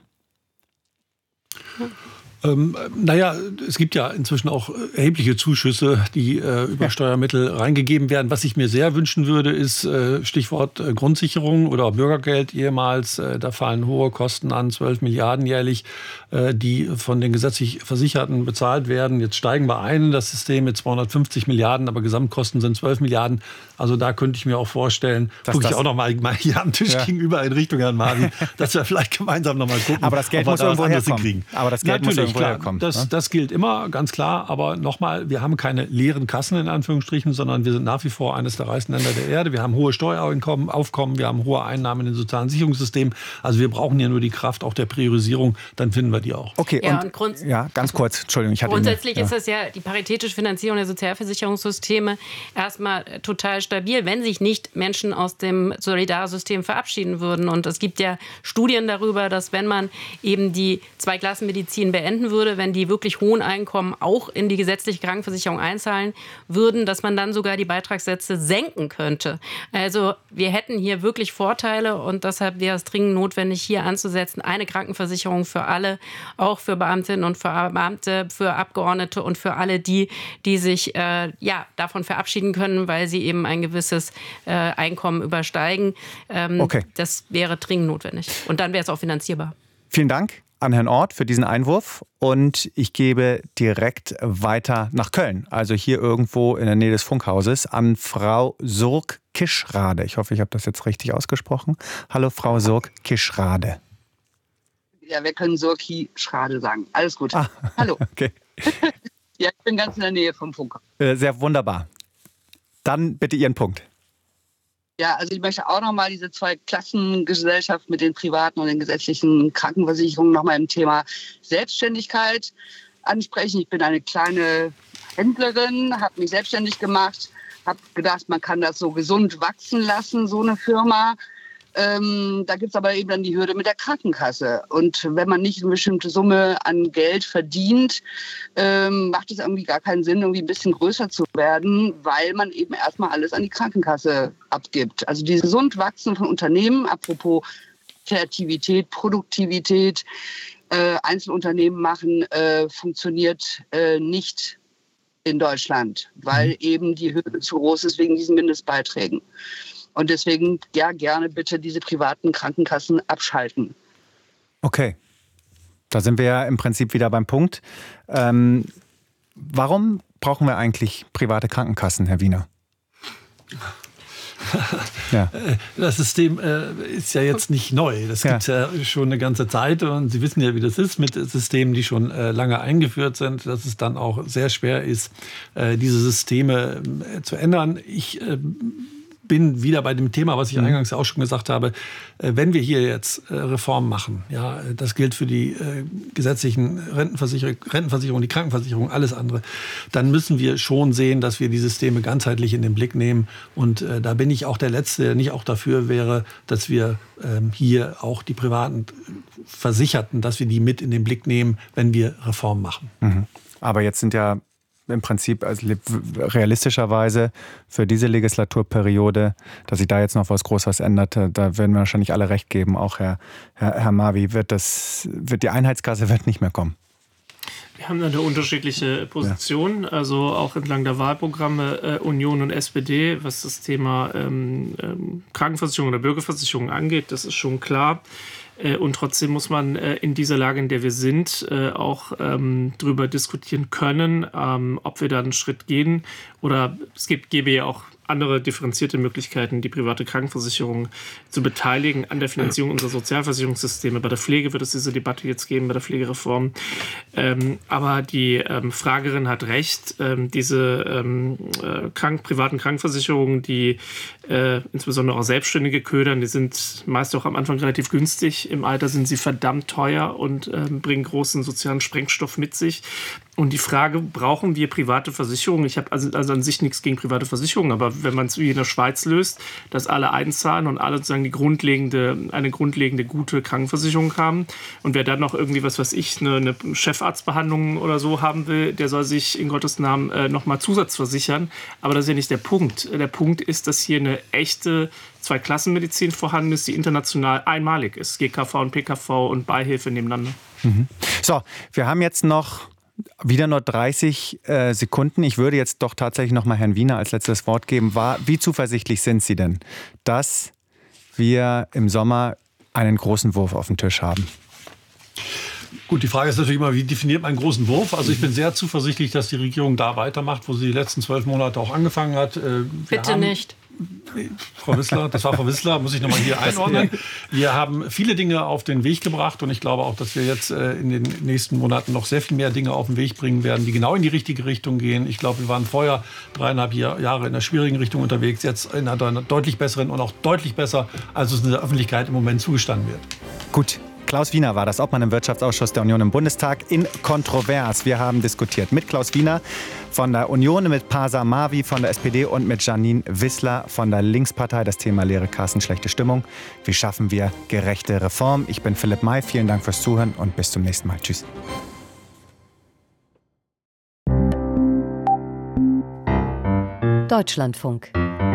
Naja, es gibt ja inzwischen auch erhebliche Zuschüsse, die über Steuermittel reingegeben werden. Was ich mir sehr wünschen würde, ist Stichwort Grundsicherung oder Bürgergeld ehemals. Da fallen hohe Kosten an, 12 Milliarden jährlich, die von den gesetzlich Versicherten bezahlt werden. Jetzt steigen wir ein in das System mit 250 Milliarden, aber Gesamtkosten sind 12 Milliarden. Also da könnte ich mir auch vorstellen, gucke ich auch noch mal hier am Tisch gegenüber in Richtung Herrn Marvin, dass wir vielleicht gemeinsam noch mal gucken, aber das Geld muss irgendwo herkommen. Aber das Geld muss irgendwo herkommen. Das gilt immer, ganz klar. Aber nochmal, wir haben keine leeren Kassen in Anführungsstrichen, sondern wir sind nach wie vor eines der reichsten Länder der Erde. Wir haben hohe Steueraufkommen, wir haben hohe Einnahmen in den sozialen Sicherungssystemen. Also wir brauchen ja nur die Kraft auch der Priorisierung, dann finden wir die auch. Okay, ja, und ganz kurz, Entschuldigung. Grundsätzlich ist das ja die paritätische Finanzierung der Sozialversicherungssysteme erstmal total stabil, wenn sich nicht Menschen aus dem Solidarsystem verabschieden würden. Und es gibt ja Studien darüber, dass wenn man eben die Zweiklassenmedizin beenden würde, wenn die wirklich hohen Einkommen auch in die gesetzliche Krankenversicherung einzahlen würden, dass man dann sogar die Beitragssätze senken könnte. Also wir hätten hier wirklich Vorteile und deshalb wäre es dringend notwendig, hier anzusetzen, eine Krankenversicherung für alle, auch für Beamtinnen und für Beamte, für Abgeordnete und für alle die sich davon verabschieden können, weil sie eben ein gewisses Einkommen übersteigen. Das wäre dringend notwendig. Und dann wäre es auch finanzierbar. Vielen Dank an Herrn Orth für diesen Einwurf und ich gebe direkt weiter nach Köln, also hier irgendwo in der Nähe des Funkhauses, an Frau Surk-Kischrade. Ich hoffe, ich habe das jetzt richtig ausgesprochen. Hallo, Frau Surk-Kischrade. Ja, wir können Surki-Schrade sagen. Alles gut. Hallo. Okay. Ja, ich bin ganz in der Nähe vom Funkhaus. Sehr wunderbar. Dann bitte Ihren Punkt. Ja, also ich möchte auch nochmal diese Zweiklassengesellschaft mit den privaten und den gesetzlichen Krankenversicherungen nochmal im Thema Selbstständigkeit ansprechen. Ich bin eine kleine Händlerin, habe mich selbstständig gemacht, habe gedacht, man kann das so gesund wachsen lassen, so eine Firma. Da gibt es aber eben dann die Hürde mit der Krankenkasse. Und wenn man nicht eine bestimmte Summe an Geld verdient, macht es irgendwie gar keinen Sinn, irgendwie ein bisschen größer zu werden, weil man eben erstmal alles an die Krankenkasse abgibt. Also dieses gesund Wachsen von Unternehmen, apropos Kreativität, Produktivität, Einzelunternehmen machen, funktioniert nicht in Deutschland, weil eben die Hürde zu groß ist wegen diesen Mindestbeiträgen. Und deswegen, ja, gerne bitte diese privaten Krankenkassen abschalten. Okay, da sind wir ja im Prinzip wieder beim Punkt. Warum brauchen wir eigentlich private Krankenkassen, Herr Wiener? Ja. Das System ist ja jetzt nicht neu. Das gibt es ja schon eine ganze Zeit. Und Sie wissen ja, wie das ist mit Systemen, die schon lange eingeführt sind, dass es dann auch sehr schwer ist, diese Systeme zu ändern. Ich bin wieder bei dem Thema, was ich eingangs auch schon gesagt habe. Wenn wir hier jetzt Reformen machen, ja, das gilt für die gesetzlichen Rentenversicherung, die Krankenversicherung, alles andere, dann müssen wir schon sehen, dass wir die Systeme ganzheitlich in den Blick nehmen. Und da bin ich auch der Letzte, der nicht auch dafür wäre, dass wir hier auch die privaten Versicherten, dass wir die mit in den Blick nehmen, wenn wir Reformen machen. Aber jetzt sind ja im Prinzip realistischerweise für diese Legislaturperiode, dass sich da jetzt noch was Großes ändert, da werden wir wahrscheinlich alle recht geben. Auch Herr Marvi, wird die Einheitskasse wird nicht mehr kommen. Wir haben eine unterschiedliche Position, also auch entlang der Wahlprogramme Union und SPD, was das Thema Krankenversicherung oder Bürgerversicherung angeht, das ist schon klar. Und trotzdem muss man in dieser Lage, in der wir sind, auch darüber diskutieren können, ob wir da einen Schritt gehen. Oder gäbe ja auch andere differenzierte Möglichkeiten, die private Krankenversicherung zu beteiligen an der Finanzierung unserer Sozialversicherungssysteme. Bei der Pflege wird es diese Debatte jetzt geben, bei der Pflegereform. Aber die Fragerin hat recht. Diese privaten Krankenversicherungen, die insbesondere auch Selbstständige ködern, die sind meist auch am Anfang relativ günstig. Im Alter sind sie verdammt teuer und bringen großen sozialen Sprengstoff mit sich. Und die Frage, brauchen wir private Versicherungen? Ich habe also an sich nichts gegen private Versicherungen, aber wenn man es wie in der Schweiz löst, dass alle einzahlen und alle sozusagen eine grundlegende gute Krankenversicherung haben und wer dann noch irgendwie, was weiß ich, eine Chefarztbehandlung oder so haben will, der soll sich in Gottes Namen nochmal zusatzversichern. Aber das ist ja nicht der Punkt. Der Punkt ist, dass hier eine echte Zweiklassenmedizin vorhanden ist, die international einmalig ist. GKV und PKV und Beihilfe nebeneinander. So, wir haben jetzt noch wieder nur 30 Sekunden. Ich würde jetzt doch tatsächlich noch mal Herrn Wiener als letztes Wort geben. Wie zuversichtlich sind Sie denn, dass wir im Sommer einen großen Wurf auf dem Tisch haben? Gut, die Frage ist natürlich immer, wie definiert man einen großen Wurf? Also ich bin sehr zuversichtlich, dass die Regierung da weitermacht, wo sie die letzten 12 Monate auch angefangen hat. Bitte nicht. Frau Wissler, das war Frau Wissler, muss ich nochmal hier einordnen. Wir haben viele Dinge auf den Weg gebracht und ich glaube auch, dass wir jetzt in den nächsten Monaten noch sehr viel mehr Dinge auf den Weg bringen werden, die genau in die richtige Richtung gehen. Ich glaube, wir waren vorher 3,5 Jahre in einer schwierigen Richtung unterwegs, jetzt in einer deutlich besseren und auch deutlich besser, als es in der Öffentlichkeit im Moment zugestanden wird. Gut. Klaus Wiener war das, Obmann im Wirtschaftsausschuss der Union im Bundestag in Kontrovers. Wir haben diskutiert mit Klaus Wiener von der Union, mit Pasa Mavi von der SPD und mit Janine Wissler von der Linkspartei. Das Thema leere Kassen, schlechte Stimmung. Wie schaffen wir gerechte Reform? Ich bin Philipp May. Vielen Dank fürs Zuhören und bis zum nächsten Mal. Tschüss. Deutschlandfunk.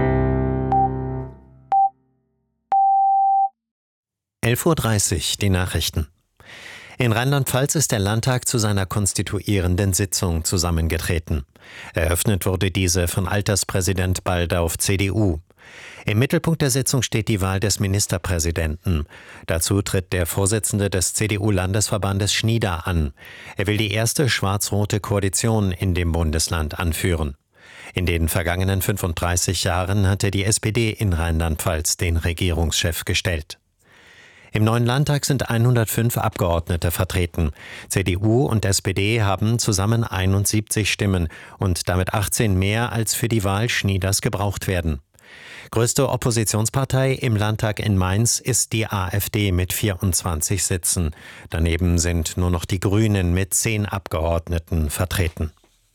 11:30 Uhr, die Nachrichten. In Rheinland-Pfalz ist der Landtag zu seiner konstituierenden Sitzung zusammengetreten. Eröffnet wurde diese von Alterspräsident Baldauf, CDU. Im Mittelpunkt der Sitzung steht die Wahl des Ministerpräsidenten. Dazu tritt der Vorsitzende des CDU-Landesverbandes Schnieder an. Er will die erste schwarz-rote Koalition in dem Bundesland anführen. In den vergangenen 35 Jahren hatte die SPD in Rheinland-Pfalz den Regierungschef gestellt. Im neuen Landtag sind 105 Abgeordnete vertreten. CDU und SPD haben zusammen 71 Stimmen und damit 18 mehr, als für die Wahl Schnieders gebraucht werden. Größte Oppositionspartei im Landtag in Mainz ist die AfD mit 24 Sitzen. Daneben sind nur noch die Grünen mit 10 Abgeordneten vertreten.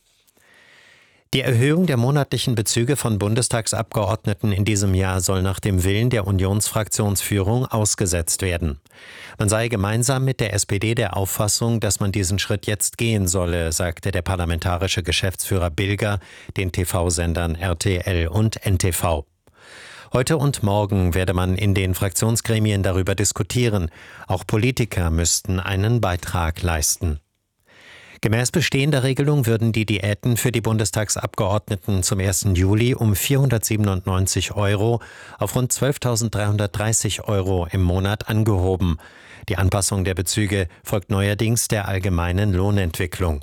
Die Erhöhung der monatlichen Bezüge von Bundestagsabgeordneten in diesem Jahr soll nach dem Willen der Unionsfraktionsführung ausgesetzt werden. Man sei gemeinsam mit der SPD der Auffassung, dass man diesen Schritt jetzt gehen solle, sagte der parlamentarische Geschäftsführer Bilger den TV-Sendern RTL und NTV. Heute und morgen werde man in den Fraktionsgremien darüber diskutieren. Auch Politiker müssten einen Beitrag leisten. Gemäß bestehender Regelung würden die Diäten für die Bundestagsabgeordneten zum 1. Juli um 497 € auf rund 12.330 € im Monat angehoben. Die Anpassung der Bezüge folgt neuerdings der allgemeinen Lohnentwicklung.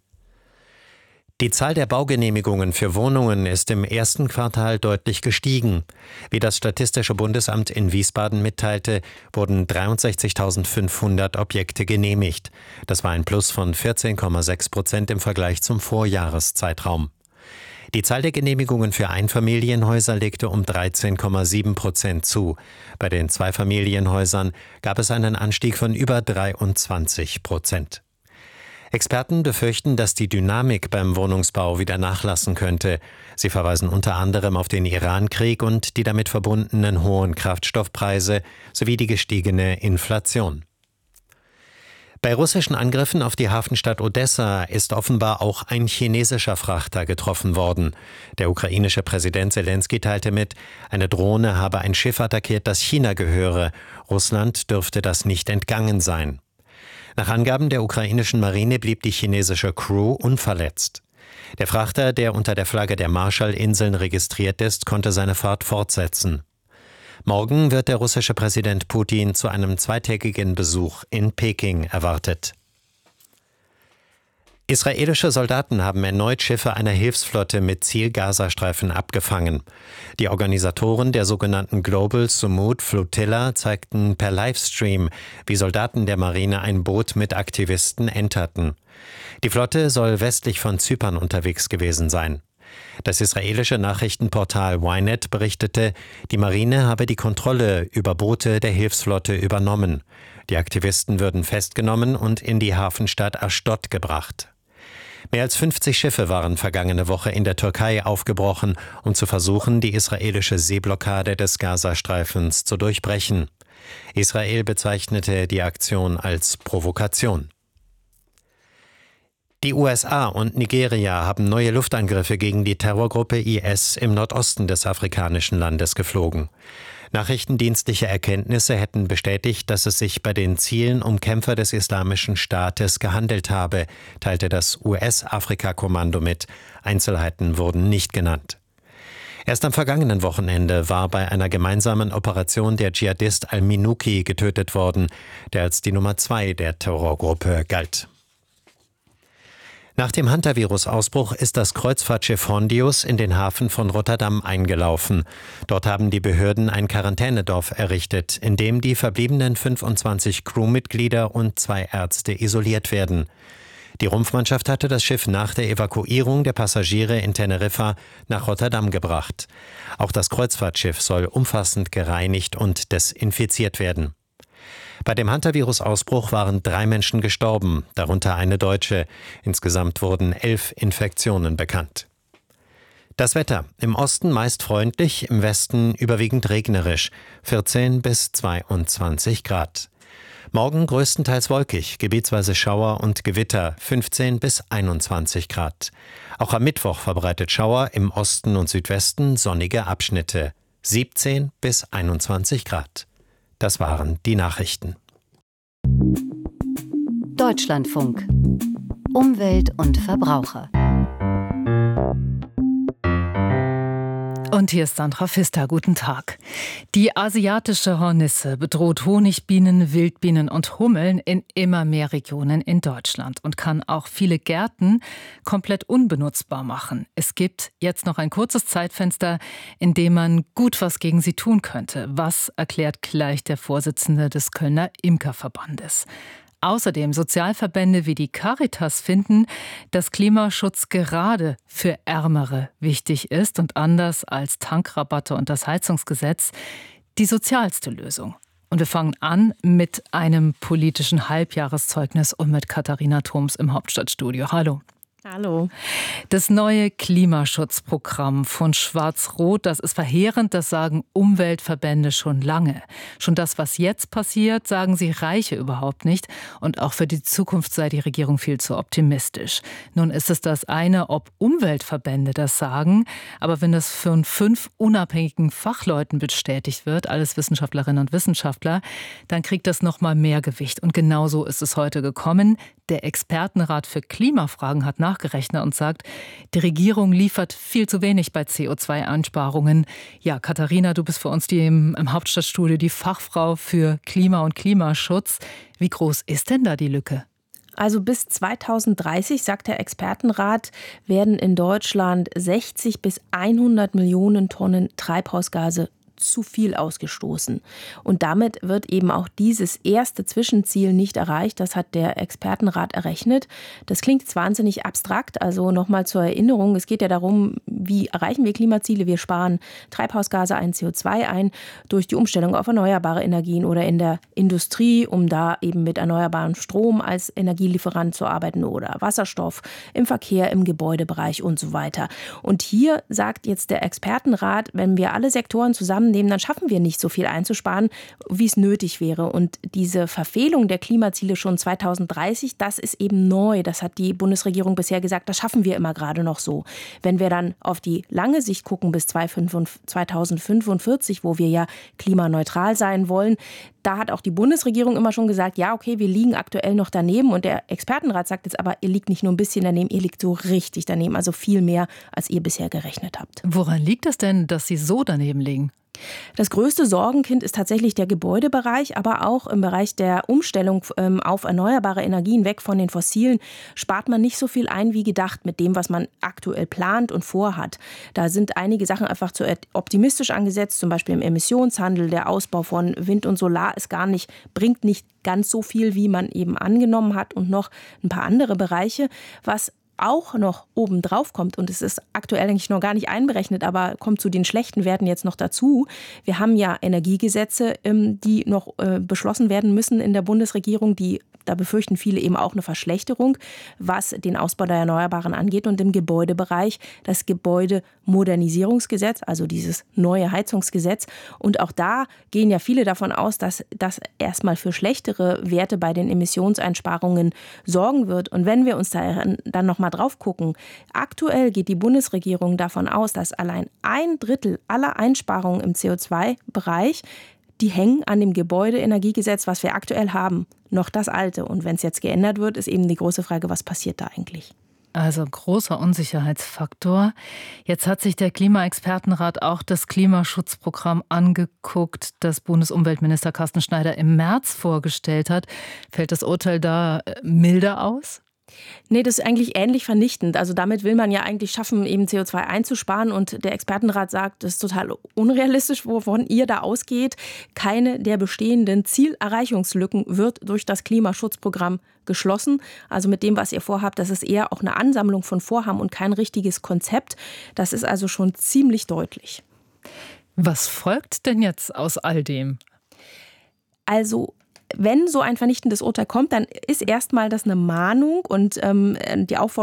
Die Zahl der Baugenehmigungen für Wohnungen ist im ersten Quartal deutlich gestiegen. Wie das Statistische Bundesamt in Wiesbaden mitteilte, wurden 63.500 Objekte genehmigt. Das war ein Plus von 14,6% im Vergleich zum Vorjahreszeitraum. Die Zahl der Genehmigungen für Einfamilienhäuser legte um 13,7% zu. Bei den Zweifamilienhäusern gab es einen Anstieg von über 23%. Experten befürchten, dass die Dynamik beim Wohnungsbau wieder nachlassen könnte. Sie verweisen unter anderem auf den Iran-Krieg und die damit verbundenen hohen Kraftstoffpreise sowie die gestiegene Inflation. Bei russischen Angriffen auf die Hafenstadt Odessa ist offenbar auch ein chinesischer Frachter getroffen worden. Der ukrainische Präsident Selenskyj teilte mit, eine Drohne habe ein Schiff attackiert, das China gehöre. Russland dürfte das nicht entgangen sein. Nach Angaben der ukrainischen Marine blieb die chinesische Crew unverletzt. Der Frachter, der unter der Flagge der Marshallinseln registriert ist, konnte seine Fahrt fortsetzen. Morgen wird der russische Präsident Putin zu einem zweitägigen Besuch in Peking erwartet. Israelische Soldaten haben erneut Schiffe einer Hilfsflotte mit Ziel Gazastreifen abgefangen. Die Organisatoren der sogenannten Global Sumud Flotilla zeigten per Livestream, wie Soldaten der Marine ein Boot mit Aktivisten enterten. Die Flotte soll westlich von Zypern unterwegs gewesen sein. Das israelische Nachrichtenportal Ynet berichtete, die Marine habe die Kontrolle über Boote der Hilfsflotte übernommen. Die Aktivisten würden festgenommen und in die Hafenstadt Ashdod gebracht. Mehr als 50 Schiffe waren vergangene Woche in der Türkei aufgebrochen, um zu versuchen, die israelische Seeblockade des Gazastreifens zu durchbrechen. Israel bezeichnete die Aktion als Provokation. Die USA und Nigeria haben neue Luftangriffe gegen die Terrorgruppe IS im Nordosten des afrikanischen Landes geflogen. Nachrichtendienstliche Erkenntnisse hätten bestätigt, dass es sich bei den Zielen um Kämpfer des Islamischen Staates gehandelt habe, teilte das US-Afrika-Kommando mit. Einzelheiten wurden nicht genannt. Erst am vergangenen Wochenende war bei einer gemeinsamen Operation der Dschihadist al-Minuki getötet worden, der als die Nummer 2 der Terrorgruppe galt. Nach dem Hantavirus-Ausbruch ist das Kreuzfahrtschiff Hondius in den Hafen von Rotterdam eingelaufen. Dort haben die Behörden ein Quarantänedorf errichtet, in dem die verbliebenen 25 Crewmitglieder und 2 Ärzte isoliert werden. Die Rumpfmannschaft hatte das Schiff nach der Evakuierung der Passagiere in Teneriffa nach Rotterdam gebracht. Auch das Kreuzfahrtschiff soll umfassend gereinigt und desinfiziert werden. Bei dem Hantavirus-Ausbruch waren 3 Menschen gestorben, darunter eine Deutsche. Insgesamt wurden 11 Infektionen bekannt. Das Wetter: im Osten meist freundlich, im Westen überwiegend regnerisch, 14 bis 22 Grad. Morgen größtenteils wolkig, gebietsweise Schauer und Gewitter, 15 bis 21 Grad. Auch am Mittwoch verbreitet Schauer, im Osten und Südwesten sonnige Abschnitte, 17 bis 21 Grad. Das waren die Nachrichten. Deutschlandfunk. Umwelt und Verbraucher. Und hier ist Sandra Pfister. Guten Tag. Die asiatische Hornisse bedroht Honigbienen, Wildbienen und Hummeln in immer mehr Regionen in Deutschland und kann auch viele Gärten komplett unbenutzbar machen. Es gibt jetzt noch ein kurzes Zeitfenster, in dem man gut was gegen sie tun könnte. Was erklärt gleich der Vorsitzende des Kölner Imkerverbandes. Außerdem Sozialverbände wie die Caritas finden, dass Klimaschutz gerade für Ärmere wichtig ist und anders als Tankrabatte und das Heizungsgesetz die sozialste Lösung. Und wir fangen an mit einem politischen Halbjahreszeugnis und mit Katharina Thoms im Hauptstadtstudio. Hallo. Hallo. Das neue Klimaschutzprogramm von Schwarz-Rot, das ist verheerend, das sagen Umweltverbände schon lange. Schon das, was jetzt passiert, sagen sie, reiche überhaupt nicht. Und auch für die Zukunft sei die Regierung viel zu optimistisch. Nun ist es das eine, ob Umweltverbände das sagen, aber wenn das von 5 unabhängigen Fachleuten bestätigt wird, alles Wissenschaftlerinnen und Wissenschaftler, dann kriegt das noch mal mehr Gewicht. Und genauso ist es heute gekommen. Der Expertenrat für Klimafragen hat nachgerechnet und sagt, die Regierung liefert viel zu wenig bei CO2-Einsparungen. Ja, Katharina, du bist für uns im Hauptstadtstudio die Fachfrau für Klima und Klimaschutz. Wie groß ist denn da die Lücke? Also bis 2030, sagt der Expertenrat, werden in Deutschland 60 bis 100 Millionen Tonnen Treibhausgase zu viel ausgestoßen. Und damit wird eben auch dieses erste Zwischenziel nicht erreicht. Das hat der Expertenrat errechnet. Das klingt jetzt wahnsinnig abstrakt. Also nochmal zur Erinnerung, es geht ja darum, wie erreichen wir Klimaziele? Wir sparen Treibhausgase ein, CO2 ein durch die Umstellung auf erneuerbare Energien oder in der Industrie, um da eben mit erneuerbarem Strom als Energielieferant zu arbeiten oder Wasserstoff im Verkehr, im Gebäudebereich und so weiter. Und hier sagt jetzt der Expertenrat, wenn wir alle Sektoren zusammennehmen, dann schaffen wir nicht so viel einzusparen, wie es nötig wäre. Und diese Verfehlung der Klimaziele schon 2030, das ist eben neu. Das hat die Bundesregierung bisher gesagt, das schaffen wir immer gerade noch so. Wenn wir dann auf die lange Sicht gucken bis 2045, wo wir ja klimaneutral sein wollen, da hat auch die Bundesregierung immer schon gesagt, ja, okay, wir liegen aktuell noch daneben. Und der Expertenrat sagt jetzt aber, ihr liegt nicht nur ein bisschen daneben, ihr liegt so richtig daneben, also viel mehr, als ihr bisher gerechnet habt. Woran liegt es denn, dass Sie so daneben liegen? Das größte Sorgenkind ist tatsächlich der Gebäudebereich, aber auch im Bereich der Umstellung auf erneuerbare Energien weg von den fossilen spart man nicht so viel ein wie gedacht mit dem, was man aktuell plant und vorhat. Da sind einige Sachen einfach zu optimistisch angesetzt, zum Beispiel im Emissionshandel, der Ausbau von Wind und Solar bringt nicht ganz so viel, wie man eben angenommen hat, und noch ein paar andere Bereiche, was auch noch oben drauf kommt, und es ist aktuell eigentlich noch gar nicht einberechnet, aber kommt zu den schlechten Werten jetzt noch dazu. Wir haben ja Energiegesetze, die noch beschlossen werden müssen in der Bundesregierung, da befürchten viele eben auch eine Verschlechterung, was den Ausbau der Erneuerbaren angeht. Und im Gebäudebereich das Gebäudemodernisierungsgesetz, also dieses neue Heizungsgesetz. Und auch da gehen ja viele davon aus, dass das erstmal für schlechtere Werte bei den Emissionseinsparungen sorgen wird. Und wenn wir uns da dann nochmal drauf gucken, aktuell geht die Bundesregierung davon aus, dass allein 1/3 aller Einsparungen im CO2-Bereich, die hängen an dem Gebäudeenergiegesetz, was wir aktuell haben, noch das alte. Und wenn es jetzt geändert wird, ist eben die große Frage, was passiert da eigentlich? Also großer Unsicherheitsfaktor. Jetzt hat sich der Klimaexpertenrat auch das Klimaschutzprogramm angeguckt, das Bundesumweltminister Carsten Schneider im März vorgestellt hat. Fällt das Urteil da milder aus? Nee, das ist eigentlich ähnlich vernichtend. Also damit will man ja eigentlich schaffen, eben CO2 einzusparen. Und der Expertenrat sagt, das ist total unrealistisch, wovon ihr da ausgeht. Keine der bestehenden Zielerreichungslücken wird durch das Klimaschutzprogramm geschlossen. Also mit dem, was ihr vorhabt, das ist eher auch eine Ansammlung von Vorhaben und kein richtiges Konzept. Das ist also schon ziemlich deutlich. Was folgt denn jetzt aus all dem? Also wenn so ein vernichtendes Urteil kommt, dann ist erstmal das eine Mahnung und die Aufforderung